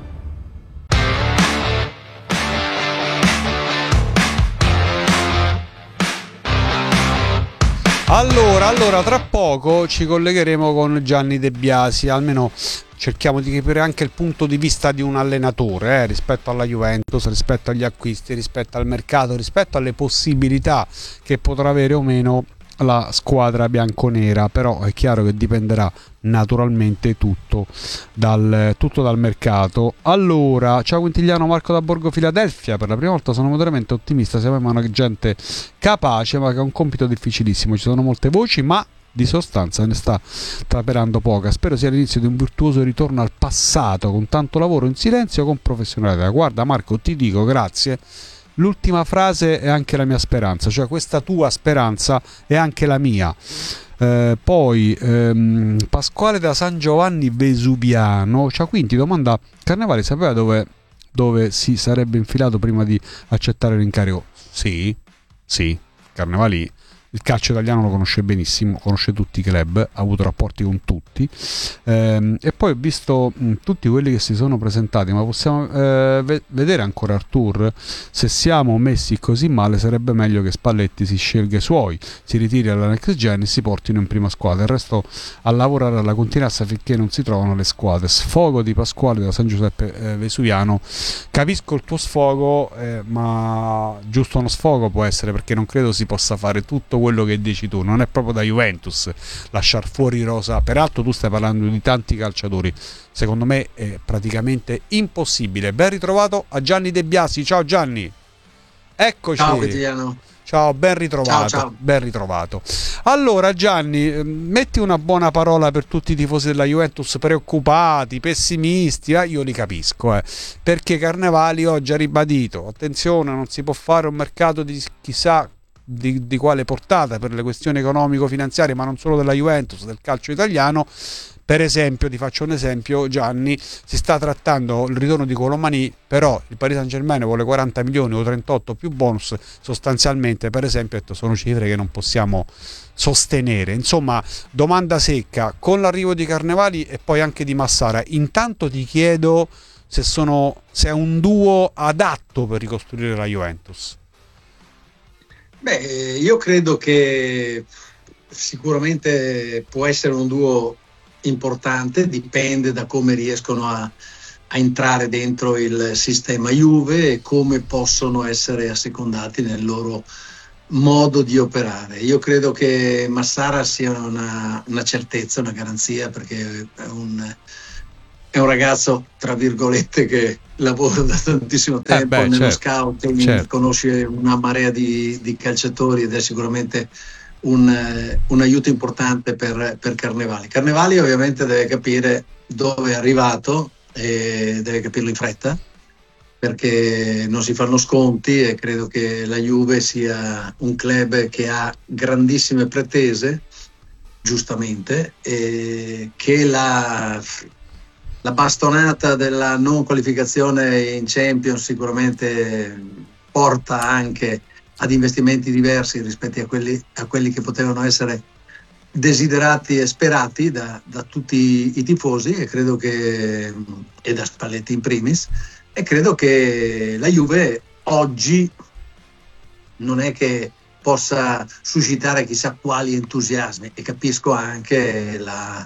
Allora, allora, tra poco ci collegheremo con Gianni De Biasi, almeno cerchiamo di capire anche il punto di vista di un allenatore eh, rispetto alla Juventus, rispetto agli acquisti, rispetto al mercato, rispetto alle possibilità che potrà avere o meno la squadra bianconera. Però è chiaro che dipenderà naturalmente tutto dal, tutto dal mercato. Allora, ciao Quintigliano, Marco da Borgo Filadelfia. Per la prima volta sono moderatamente ottimista, siamo una gente capace ma che ha un compito difficilissimo. Ci sono molte voci ma di sostanza ne sta traperando poca. Spero sia l'inizio di un virtuoso ritorno al passato, con tanto lavoro in silenzio, con professionalità. Guarda Marco, ti dico grazie. L'ultima frase è anche la mia speranza, cioè questa tua speranza è anche la mia. Eh, poi ehm, Pasquale da San Giovanni Vesuviano, ciao Quinti, domanda: Carnevali sapeva dove, dove si sarebbe infilato prima di accettare l'incarico? Sì, sì, Carnevali il calcio italiano lo conosce benissimo, conosce tutti i club, ha avuto rapporti con tutti, ehm, e poi ho visto mh, tutti quelli che si sono presentati, ma possiamo eh, ve- vedere ancora Artur. Se siamo messi così male sarebbe meglio che Spalletti si scelga i suoi, si ritiri alla Next Gen e si portino in prima squadra, il resto a lavorare alla continuanza finché non si trovano le squadre. Sfogo di Pasquale da San Giuseppe eh, Vesuviano. Capisco il tuo sfogo, eh, ma giusto uno sfogo può essere, perché non credo si possa fare tutto quello che dici tu, non è proprio da Juventus lasciar fuori rosa. Peraltro tu stai parlando di tanti calciatori, secondo me è praticamente impossibile. Ben ritrovato a Gianni De Biasi. Ciao Gianni, eccoci. Ciao Quotidiano. Ciao, ben ritrovato. Ciao, ciao. Ben ritrovato. Allora Gianni, metti una buona parola per tutti i tifosi della Juventus preoccupati, pessimisti, eh? Io li capisco, eh? Perché Carnevali oggi ha ribadito: attenzione, non si può fare un mercato di chissà di, di quale portata per le questioni economico-finanziarie, ma non solo della Juventus, del calcio italiano. Per esempio, ti faccio un esempio, Gianni, si sta trattando il ritorno di Colomani, però il Paris Saint-Germain vuole quaranta milioni o trentotto più bonus, sostanzialmente, per esempio, sono cifre che non possiamo sostenere. Insomma, domanda secca, con l'arrivo di Carnevali e poi anche di Massara, intanto ti chiedo se, sono, se è un duo adatto per ricostruire la Juventus. Beh, io credo che sicuramente può essere un duo importante, dipende da come riescono a, a entrare dentro il sistema Juve e come possono essere assecondati nel loro modo di operare. Io credo che Massara sia una, una certezza, una garanzia, perché è un, è un ragazzo, tra virgolette, che lavora da tantissimo tempo eh beh, nello certo, scouting, certo. conosce una marea di, di calciatori ed è sicuramente Un, un aiuto importante per, per Carnevali. Carnevali ovviamente deve capire dove è arrivato e deve capirlo in fretta, perché non si fanno sconti e credo che la Juve sia un club che ha grandissime pretese, giustamente, e che la, la bastonata della non qualificazione in Champions sicuramente porta anche ad investimenti diversi rispetto a quelli, a quelli che potevano essere desiderati e sperati da, da tutti i tifosi, e credo che, e da Spalletti in primis, e credo che la Juve oggi non è che possa suscitare chissà quali entusiasmi, e capisco anche la,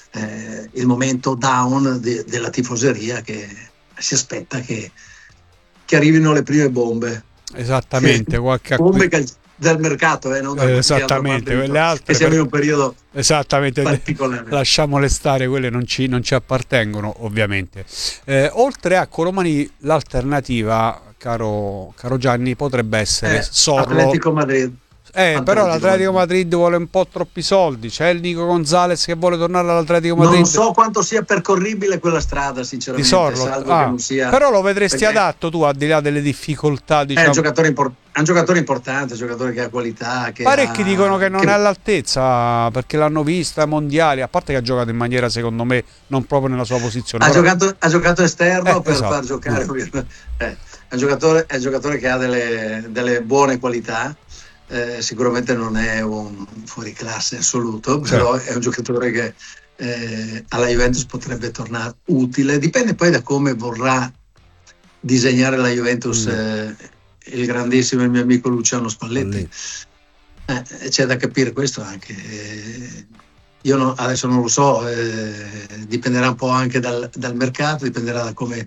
eh, il momento down de, della tifoseria che si aspetta che, che arrivino le prime bombe. Esattamente, qualche bombe cal- del mercato, eh, non da eh, esattamente, quelle altre che siamo per... in un periodo esattamente particolare. Lasciamole stare, quelle non ci, non ci appartengono ovviamente. Eh, oltre a Colomani, l'alternativa, caro, caro Gianni, potrebbe essere eh, Sorlo. Atletico Madrid. Eh, però l'Atletico Madrid vuole un po' troppi soldi. C'è il Nico Gonzalez che vuole tornare all'Atletico Madrid. Non so quanto sia percorribile quella strada, sinceramente. Di Sorlo. Salvo Ah, che non sia... Però lo vedresti perché... adatto tu, al di là delle difficoltà, diciamo. È un giocatore, import... è un giocatore importante, un giocatore che ha qualità. Che Parecchi ha... dicono che non che... è all'altezza, perché l'hanno vista ai mondiali, a parte che ha giocato in maniera, secondo me, non proprio nella sua posizione. Ha, però... giocato, ha giocato esterno eh, per esatto. far giocare. eh, è, un giocatore, è un giocatore che ha delle, delle buone qualità. Eh, sicuramente non è un fuoriclasse assoluto, però certo. È un giocatore che eh, alla Juventus potrebbe tornare utile. Dipende poi da come vorrà disegnare la Juventus mm. eh, il grandissimo il mio amico Luciano Spalletti. Eh, c'è da capire questo anche. Eh, io no, adesso non lo so, eh, dipenderà un po' anche dal, dal mercato, dipenderà da come,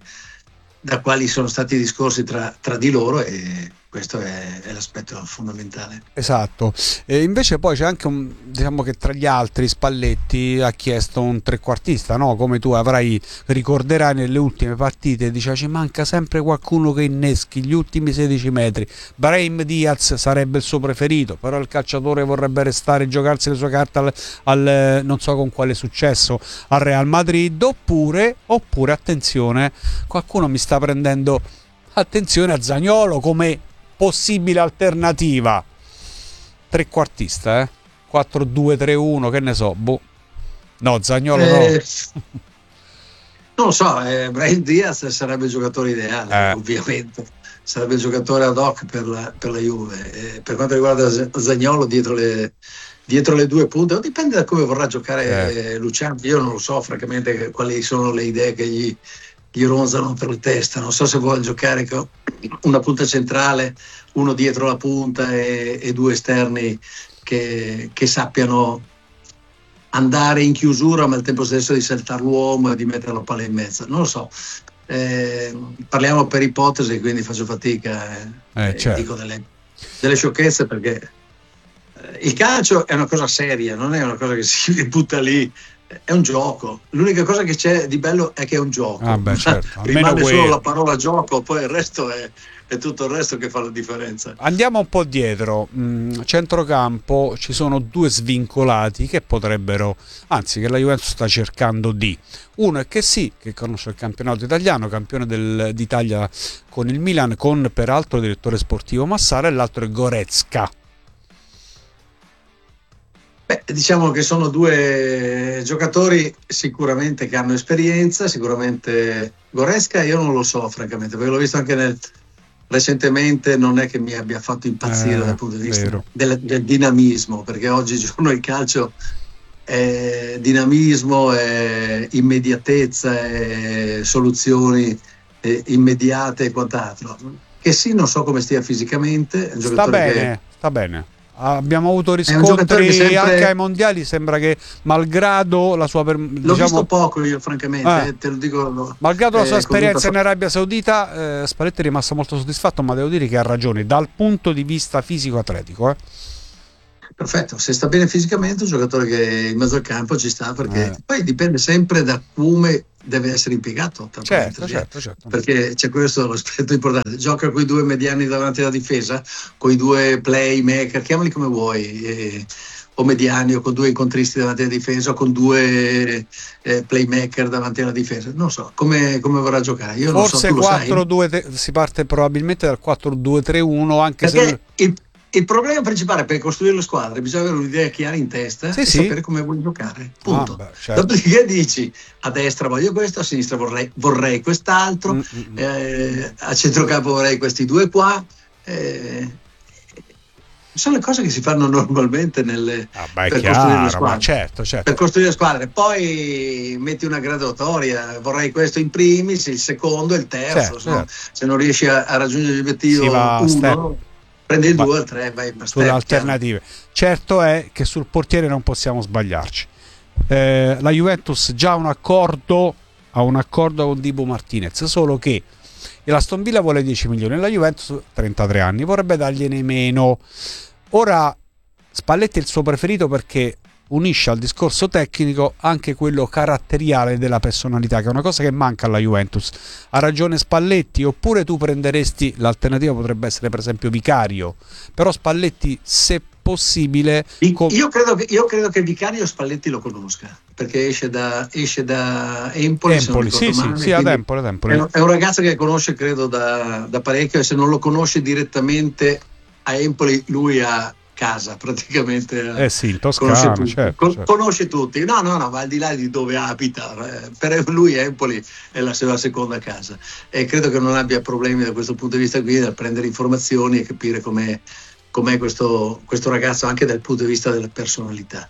da quali sono stati i discorsi tra, tra di loro, e questo è, è l'aspetto fondamentale. Esatto. E invece poi c'è anche un, diciamo che tra gli altri Spalletti ha chiesto un trequartista, no? Come tu avrai, ricorderai, nelle ultime partite diceva ci manca sempre qualcuno che inneschi gli ultimi sedici metri. Brahim Diaz sarebbe il suo preferito, però il calciatore vorrebbe restare e giocarsi le sue carte al, al non so con quale successo al Real Madrid, oppure oppure attenzione, qualcuno mi sta prendendo attenzione a Zaniolo come possibile alternativa trequartista, eh? quattro due tre uno, che ne so, boh. No, Zaniolo eh, no. Non lo so, eh, Brahim Diaz sarebbe il giocatore ideale, eh. ovviamente. Sarebbe il giocatore ad hoc per la, per la Juve. Eh, per quanto riguarda Zaniolo, dietro le, dietro le due punte, dipende da come vorrà giocare eh. Luciano. Io non lo so, francamente, quali sono le idee che gli gli ronzano per la testa. Non so se vuole giocare con una punta centrale, uno dietro la punta e, e due esterni che, che sappiano andare in chiusura ma al tempo stesso di saltare l'uomo e di mettere la palla in mezzo. Non lo so, eh, parliamo per ipotesi, quindi faccio fatica eh, eh, certo. dico delle, delle sciocchezze, perché eh, il calcio è una cosa seria, non è una cosa che si butta lì. È un gioco, l'unica cosa che c'è di bello è che è un gioco. Ah beh, certo. Rimane solo la parola gioco, poi il resto è, è tutto il resto che fa la differenza. Andiamo un po' dietro, mm, centrocampo ci sono due svincolati che potrebbero, anzi che la Juventus sta cercando di, uno è che sì, che conosce il campionato italiano, campione del, d'Italia con il Milan, con peraltro il direttore sportivo Massara, e l'altro è Goretzka, Beh, diciamo che sono due giocatori sicuramente che hanno esperienza, sicuramente Goretzka io non lo so francamente, perché l'ho visto anche nel, recentemente, non è che mi abbia fatto impazzire eh, dal punto di vista vero. del, del dinamismo, perché oggigiorno il calcio è dinamismo, è immediatezza, è soluzioni è immediate e quant'altro. Che sì, non so come stia fisicamente, è un Sta giocatore bene, che sta bene. Abbiamo avuto È un giocatore riscontri che sempre- anche ai mondiali, sembra che malgrado la sua per- l'ho diciamo, visto poco io francamente, Eh. eh, te lo dico. malgrado la sua eh, esperienza con in Arabia Saudita, eh, Spalletti è rimasto molto soddisfatto, ma devo dire che ha ragione dal punto di vista fisico-atletico. Eh. Perfetto, se sta bene fisicamente è un giocatore che in mezzo al campo ci sta, perché Eh. poi dipende sempre da come deve essere impiegato, tra Certo, parentesi, certo, certo. perché c'è questo l'aspetto importante. Gioca con i due mediani davanti alla difesa, con i due playmaker, chiamali come vuoi, eh, o mediani, o con due incontristi davanti alla difesa, o con due eh, playmaker davanti alla difesa. Non so come, come vorrà giocare. Io non so, Forse tu lo sai? quattro due tre si parte probabilmente dal quattro due tre uno, anche Perché se il, il problema principale per costruire le squadre bisogna avere un'idea chiara in testa Sì, e sì. sapere come vuoi giocare. Punto. Ah, beh, certo. Dopodiché dici a destra voglio questo, a sinistra vorrei, vorrei quest'altro, Mm, mm, mm. eh, a centrocampo vorrei questi due qua. Eh, sono le cose che si fanno normalmente nelle, Ah, beh, è per costruire le chiaro, squadre. ma certo, certo. Per costruire le squadre, poi metti una graduatoria, vorrei questo in primis, il secondo e il terzo. Certo, se, no- certo. se non riesci a, a raggiungere l'obiettivo Si va a step. uno, prendi il Ma- due, il tre, vai per Sulle step, alternative. Certo è che sul portiere non possiamo sbagliarci. Eh, la Juventus già ha un accordo, ha un accordo con Dibu Martinez, solo che l'Aston Villa vuole dieci milioni e la Juventus trentatré anni, vorrebbe dargliene meno. Ora Spalletti è il suo preferito perché unisce al discorso tecnico anche quello caratteriale della personalità, che è una cosa che manca alla Juventus. Ha ragione Spalletti, oppure tu prenderesti, l'alternativa potrebbe essere per esempio Vicario, però Spalletti, se possibile, com- Io credo, che, io credo che Vicario Spalletti lo conosca, perché esce da, esce da Empoli, se non Empoli, ricordo sì, sì, male, sì, ad quindi Empoli, ad Empoli. È, un, è un ragazzo che conosce credo da, da parecchio, e se non lo conosce direttamente a Empoli, lui ha casa praticamente. Eh sì, in conosce Toscana, tutti. certo, Con- certo. conosce tutti. No, no, no, ma al di là di dove abita, eh, per lui Empoli è la sua seconda casa, e credo che non abbia problemi da questo punto di vista qui, nel prendere informazioni e capire com'è, com'è questo, questo ragazzo anche dal punto di vista della personalità.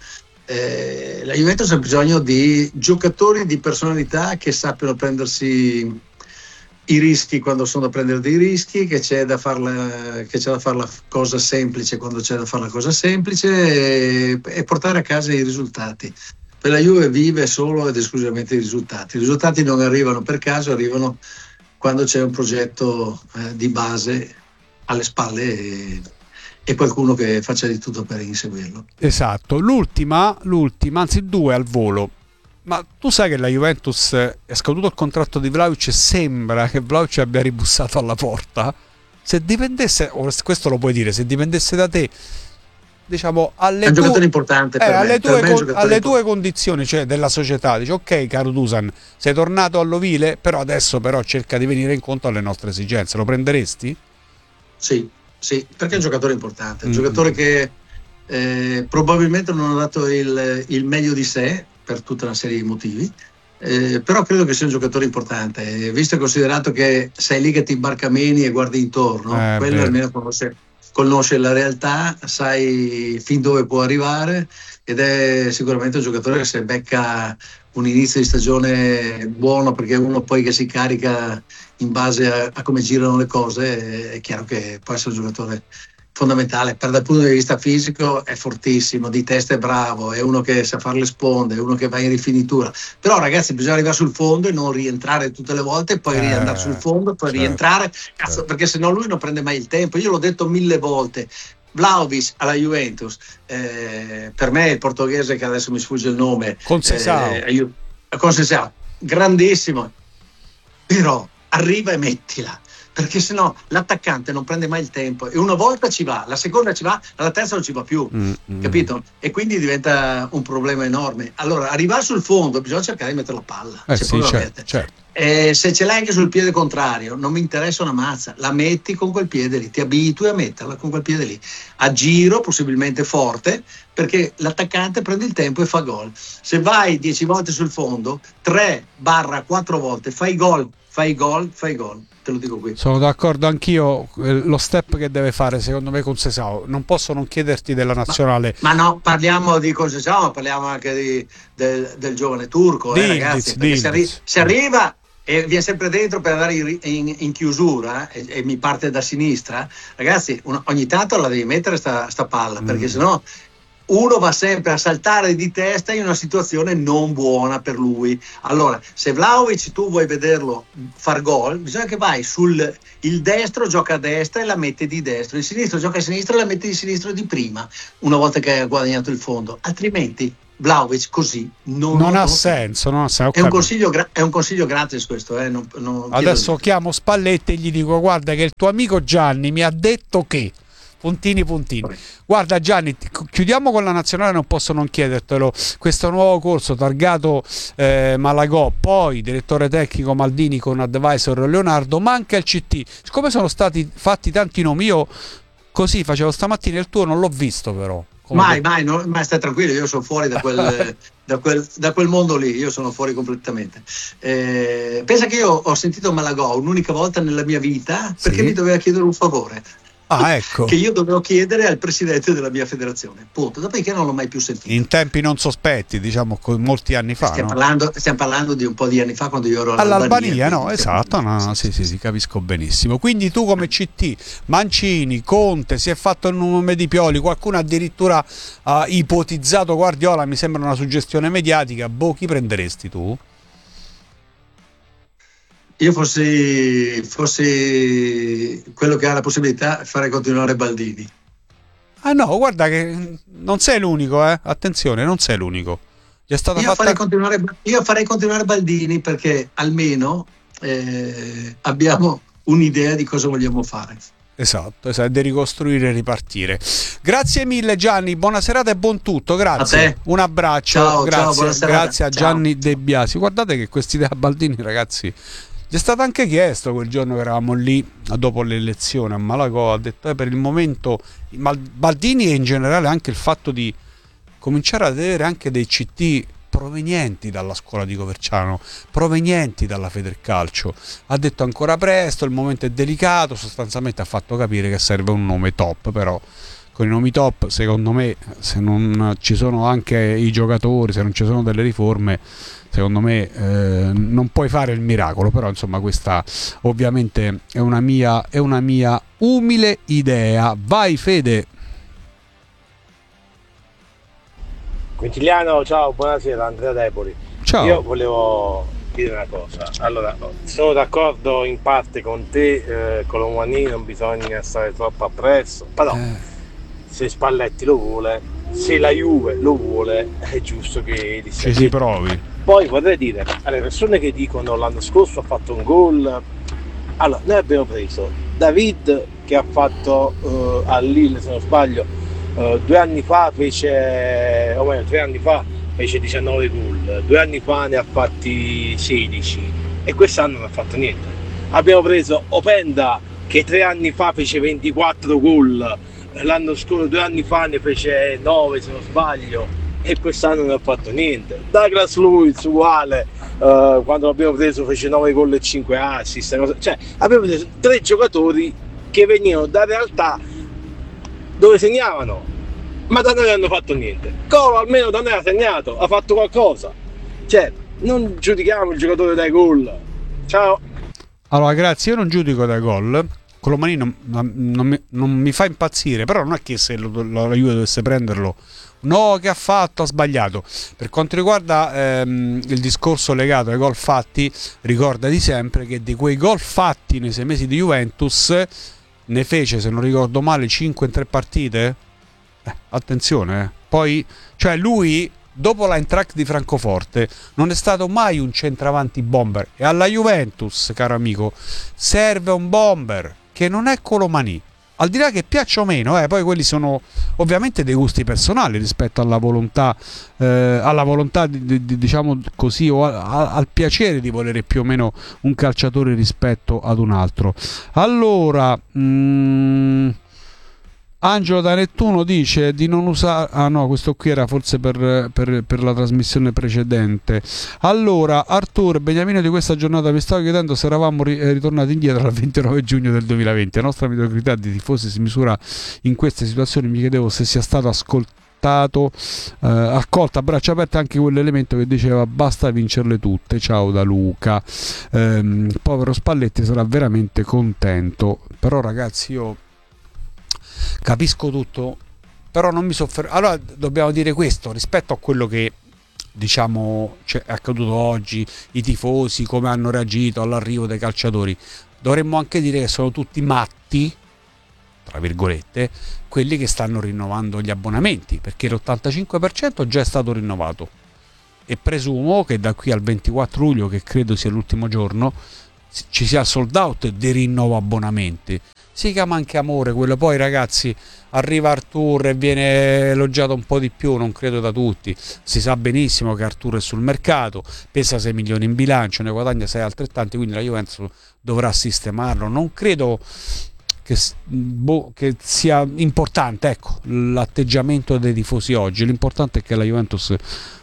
Eh, la Juventus ha bisogno di giocatori di personalità che sappiano prendersi i rischi quando sono da prendere dei rischi, che c'è da farla, che c'è da fare la cosa semplice quando c'è da fare la cosa semplice, e, e portare a casa i risultati. Per la Juve vive solo ed esclusivamente i risultati. I risultati non arrivano per caso, arrivano quando c'è un progetto eh, di base alle spalle e, e qualcuno che faccia di tutto per inseguirlo. Esatto, l'ultima, l'ultima, anzi due al volo. Ma tu sai che la Juventus è scaduto il contratto di Vlahovic e sembra che Vlahovic abbia ribussato alla porta? Se dipendesse, o questo lo puoi dire, se dipendesse da te, diciamo alle, È un tue, giocatore importante per eh, me, alle, per tue, me è un con- giocatore alle importante. tue condizioni, cioè della società, dici ok caro Dusan, sei tornato all'ovile, però adesso però cerca di venire incontro alle nostre esigenze, lo prenderesti? Sì, sì, perché è un giocatore importante, un Mm. giocatore che eh, probabilmente non ha dato il, il meglio di sé per tutta una serie di motivi, eh, però credo che sia un giocatore importante, eh, visto e considerato che sei lì che ti imbarcameni e guardi intorno, Eh, quello vero. almeno conosce, conosce la realtà, sai fin dove può arrivare, ed è sicuramente un giocatore che se becca un inizio di stagione buono, perché è uno poi che si carica in base a, a come girano le cose, è chiaro che può essere un giocatore fondamentale. Per dal punto di vista fisico è fortissimo, di testa è bravo, è uno che sa fare le sponde, è uno che va in rifinitura, però ragazzi bisogna arrivare sul fondo e non rientrare tutte le volte, poi Eh, riandare sul fondo, poi certo, rientrare, cazzo, certo. perché sennò lui non prende mai il tempo. Io l'ho detto mille volte, Vlahovic alla Juventus, eh, per me il portoghese che adesso mi sfugge il nome, Conceição. eh, aiut- Conceição, grandissimo, però arriva e mettila, perché sennò l'attaccante non prende mai il tempo, e una volta ci va, la seconda ci va, la terza non ci va più, mm-hmm. capito? E quindi diventa un problema enorme. Allora, arrivare sul fondo bisogna cercare di mettere la palla, eh se sì, poi certo, certo. E se ce l'hai anche sul piede contrario, non mi interessa una mazza, la metti con quel piede lì, ti abitui a metterla con quel piede lì, a giro, possibilmente forte, perché l'attaccante prende il tempo e fa gol. Se vai dieci volte sul fondo, tre barra quattro volte, fai gol, fai gol, fai gol. Te lo dico qui. Sono d'accordo anch'io. Lo step che deve fare secondo me con Sesao, non posso non chiederti della nazionale. Ma, ma no, parliamo di Sesao, parliamo anche di, del, del giovane turco, eh, ragazzi, perché se, arri- se arriva e viene sempre dentro per andare in, in, in chiusura e, e mi parte da sinistra, ragazzi, un, ogni tanto la devi mettere sta, sta palla, mm. perché sennò uno va sempre a saltare di testa in una situazione non buona per lui. Allora, se Vlahovic tu vuoi vederlo far gol, bisogna che vai sul il destro, gioca a destra e la mette di destro, il sinistro gioca a sinistra e la mette di sinistro di prima, una volta che hai guadagnato il fondo, altrimenti Vlahovic così non, non non ha senso, non ha senso. È un consiglio, gra- è un consiglio gratis questo, eh? non, non adesso chiamo Spalletti e gli dico: guarda che il tuo amico Gianni mi ha detto che puntini puntini. Guarda Gianni, chiudiamo con la nazionale, non posso non chiedertelo, questo nuovo corso targato eh, Malagò, poi direttore tecnico Maldini con advisor Leonardo, manca il C T. Siccome sono stati fatti tanti nomi, io così facevo stamattina il tuo, non l'ho visto però. Mai, mai, no, mai, stai tranquillo, io sono fuori da quel, da quel, da quel mondo lì, io sono fuori completamente. Eh, pensa che io ho sentito Malagò un'unica volta nella mia vita perché sì. mi doveva chiedere un favore. Ah, ecco. Che io dovevo chiedere al presidente della mia federazione, punto. Dopodiché non l'ho mai più sentito. In tempi non sospetti, diciamo, molti anni fa. Stiamo, no? parlando, stiamo parlando di un po' di anni fa, quando io ero all'Albania. All'Albania, no, esatto, no, no, sì, sì, sì, capisco benissimo. Quindi tu come C T, Mancini, Conte, si è fatto il nome di Pioli, qualcuno addirittura ha ipotizzato Guardiola, mi sembra una suggestione mediatica. Boh, chi prenderesti tu? Io fossi, fossi quello che ha la possibilità, farei continuare Baldini. Ah no, guarda che non sei l'unico, eh? Attenzione, non sei l'unico. Gli è stata io, fatta... farei continuare, io farei continuare Baldini perché almeno eh, abbiamo un'idea di cosa vogliamo fare. Esatto, esatto, di ricostruire e ripartire. Grazie mille Gianni, buona serata e buon tutto, grazie. A te. Un abbraccio, ciao, grazie, ciao, grazie a ciao. Gianni De Biasi. Guardate che quest'idea a Baldini, ragazzi, gli è stato anche chiesto quel giorno che eravamo lì dopo l'elezione a Malagò, ha detto eh, per il momento Baldini e in generale anche il fatto di cominciare ad avere anche dei C T provenienti dalla scuola di Coverciano, provenienti dalla Federcalcio, ha detto ancora presto, il momento è delicato, sostanzialmente ha fatto capire che serve un nome top, però con i nomi top secondo me se non ci sono anche i giocatori, se non ci sono delle riforme, secondo me eh, non puoi fare il miracolo. Però insomma questa ovviamente è una mia, è una mia umile idea. Vai Fede. Quintiliano, ciao, buonasera, Andrea Deboli. Ciao. Io volevo dire una cosa. Allora, sono d'accordo in parte con te, eh, con l'Omani non bisogna stare troppo appresso, però eh. se Spalletti lo vuole, se la Juve lo vuole, è giusto che li ci si provi. Poi vorrei dire alle persone che dicono l'anno scorso ha fatto un gol, allora noi abbiamo preso David che ha fatto uh, a Lille, se non sbaglio, Uh, due anni fa fece, o meglio, tre anni fa fece diciannove gol, due anni fa ne ha fatti sedici e quest'anno non ha fatto niente. Abbiamo preso Openda che tre anni fa fece ventiquattro gol, l'anno scorso, due anni fa ne fece nove se non sbaglio e quest'anno non ha fatto niente. Douglas Luiz uguale, uh, quando l'abbiamo preso fece nove gol e cinque assist, cioè abbiamo preso tre giocatori che venivano da realtà dove segnavano, ma da noi non hanno fatto niente. Colo almeno da noi ha segnato, ha fatto qualcosa, cioè non giudichiamo il giocatore dai gol. Ciao. Allora grazie, io non giudico dai gol, Colomani non, non, mi, non mi fa impazzire, però non è che se lo, la Juve dovesse prenderlo, no, che ha fatto, ha sbagliato. Per quanto riguarda ehm, il discorso legato ai gol fatti, ricordati sempre che di quei gol fatti nei sei mesi di Juventus ne fece, se non ricordo male, cinque in tre partite. Eh, attenzione, eh. Poi, cioè lui dopo l'Eintracht di Francoforte non è stato mai un centravanti bomber, e alla Juventus, caro amico, serve un bomber che non è Colomani. Al di là che piaccia o meno, eh, poi quelli sono ovviamente dei gusti personali rispetto alla volontà, eh, alla volontà di, di, diciamo così, o a, a, al piacere di volere più o meno un calciatore rispetto ad un altro. Allora, mm, Angelo da Nettuno dice di non usare... Ah no, questo qui era forse per, per, per la trasmissione precedente. Allora, Arturo, Beniamino di questa giornata, mi stavo chiedendo se eravamo ri- ritornati indietro al ventinove giugno del duemilaventi. La nostra mediocrità di tifosi si misura in queste situazioni. Mi chiedevo se sia stato ascoltato, eh, accolto a braccia aperte anche quell'elemento che diceva basta vincerle tutte. Ciao da Luca. Ehm, povero Spalletti sarà veramente contento. Però ragazzi, io... capisco tutto, però non mi soffermo. Allora dobbiamo dire questo rispetto a quello che diciamo cioè, è accaduto oggi, i tifosi come hanno reagito all'arrivo dei calciatori. Dovremmo anche dire che sono tutti matti, tra virgolette, quelli che stanno rinnovando gli abbonamenti, perché l'ottantacinque per cento già è stato rinnovato, e presumo che da qui al ventiquattro luglio, che credo sia l'ultimo giorno, ci sia il sold out di rinnovo abbonamenti. Si chiama anche amore quello. Poi ragazzi, arriva Artur e viene elogiato un po' di più, non credo da tutti. Si sa benissimo che Artur è sul mercato, pesa sei milioni in bilancio, ne guadagna sei altrettanti, quindi la Juventus dovrà sistemarlo. Non credo che, boh, che sia importante, ecco, l'atteggiamento dei tifosi oggi. L'importante è che la Juventus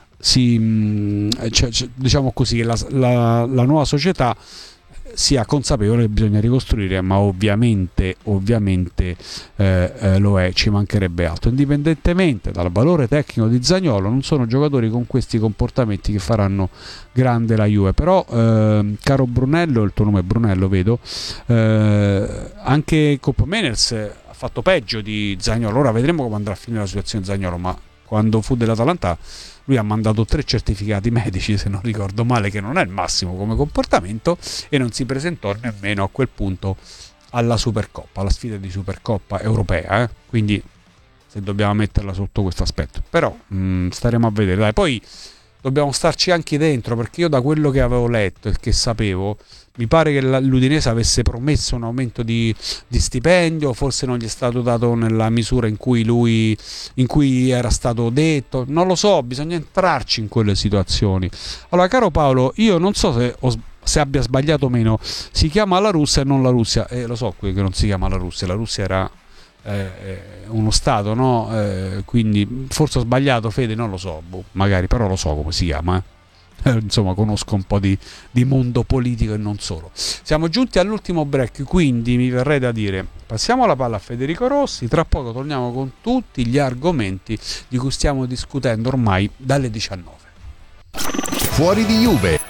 si, cioè, diciamo così, che la, la, la nuova società sia consapevole che bisogna ricostruire, ma ovviamente ovviamente eh, eh, lo è, ci mancherebbe altro. Indipendentemente dal valore tecnico di Zaniolo, non sono giocatori con questi comportamenti che faranno grande la Juve. Però eh, caro Brunello, il tuo nome è Brunello vedo, eh, anche Cop Meners ha fatto peggio di Zaniolo. Ora vedremo come andrà a finire la situazione di Zaniolo, ma quando fu dell'Atalanta lui ha mandato tre certificati medici, se non ricordo male, che non è il massimo come comportamento, e non si presentò nemmeno a quel punto alla Supercoppa, alla sfida di Supercoppa europea, eh? Quindi se dobbiamo metterla sotto questo aspetto, però mh, staremo a vedere. Dai, poi dobbiamo starci anche dentro, perché io da quello che avevo letto e che sapevo, mi pare che l'Udinese avesse promesso un aumento di, di stipendio, forse non gli è stato dato nella misura in cui lui in cui era stato detto, non lo so, bisogna entrarci in quelle situazioni. Allora caro Paolo, io non so se, ho, se abbia sbagliato o meno, si chiama la Russia e non la Russia, e eh, lo so che non si chiama la Russia, la Russia era eh, uno stato, no? Eh, quindi forse ho sbagliato, Fede, non lo so, boh, magari, però lo so come si chiama, eh. Eh, insomma conosco un po' di, di mondo politico e non solo. Siamo giunti all'ultimo break, quindi mi verrei da dire passiamo la palla a Federico Rossi, tra poco torniamo con tutti gli argomenti di cui stiamo discutendo ormai dalle diciannove. Fuori di Juve.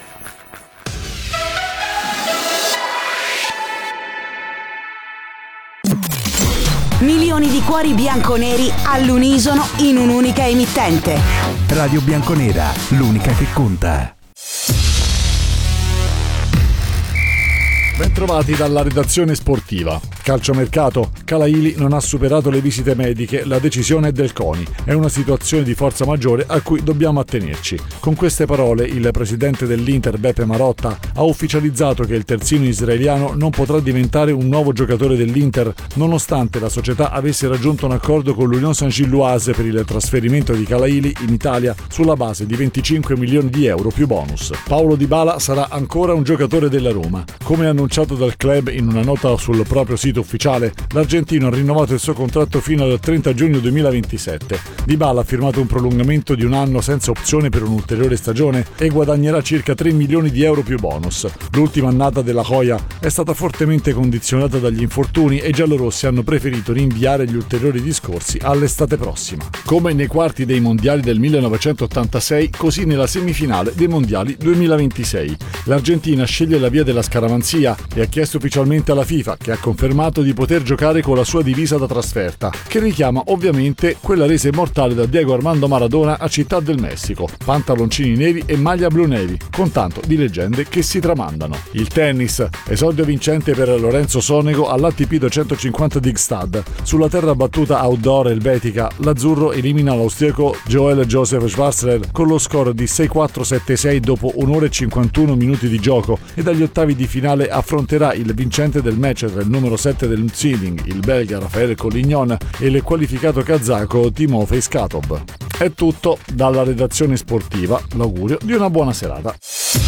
Milioni di cuori bianconeri all'unisono in un'unica emittente. Radio Bianconera, l'unica che conta. Bentrovati dalla redazione sportiva. Calciomercato. Calaili non ha superato le visite mediche, la decisione è del CONI. È una situazione di forza maggiore a cui dobbiamo attenerci. Con queste parole il presidente dell'Inter, Beppe Marotta, ha ufficializzato che il terzino israeliano non potrà diventare un nuovo giocatore dell'Inter, nonostante la società avesse raggiunto un accordo con l'Union Saint-Gilloise per il trasferimento di Calaili in Italia sulla base di venticinque milioni di euro più bonus. Paulo Dybala sarà ancora un giocatore della Roma. Come annunciato dal club in una nota sul proprio sito ufficiale, l'argentino ha rinnovato il suo contratto fino al trenta giugno duemilaventisette. Dybala ha firmato un prolungamento di un anno senza opzione per un'ulteriore stagione e guadagnerà circa tre milioni di euro più bonus. L'ultima annata della Joya è stata fortemente condizionata dagli infortuni e i giallorossi hanno preferito rinviare gli ulteriori discorsi all'estate prossima. Come nei quarti dei mondiali del millenovecentottantasei, così nella semifinale dei mondiali duemilaventisei. L'Argentina sceglie la via della scaramanzia e ha chiesto ufficialmente alla FIFA, che ha confermato di poter giocare con la sua divisa da trasferta, che richiama ovviamente quella resa immortale da Diego Armando Maradona a Città del Messico, pantaloncini neri e maglia blu navy, con tanto di leggende che si tramandano. Il tennis, esordio vincente per Lorenzo Sonego all'A T P duecentocinquanta di Gstad. Sulla terra battuta outdoor elvetica, l'azzurro elimina l'austriaco Joel Joseph Schwarzer con lo score di sei quattro sette sei dopo un'ora e cinquantuno minuti di gioco, e dagli ottavi di finale affronterà il vincente del match tra il numero sette del seeding, il belga Rafael Collignon, e il qualificato kazako Timofey Skatov. È tutto dalla redazione sportiva, l'augurio di una buona serata.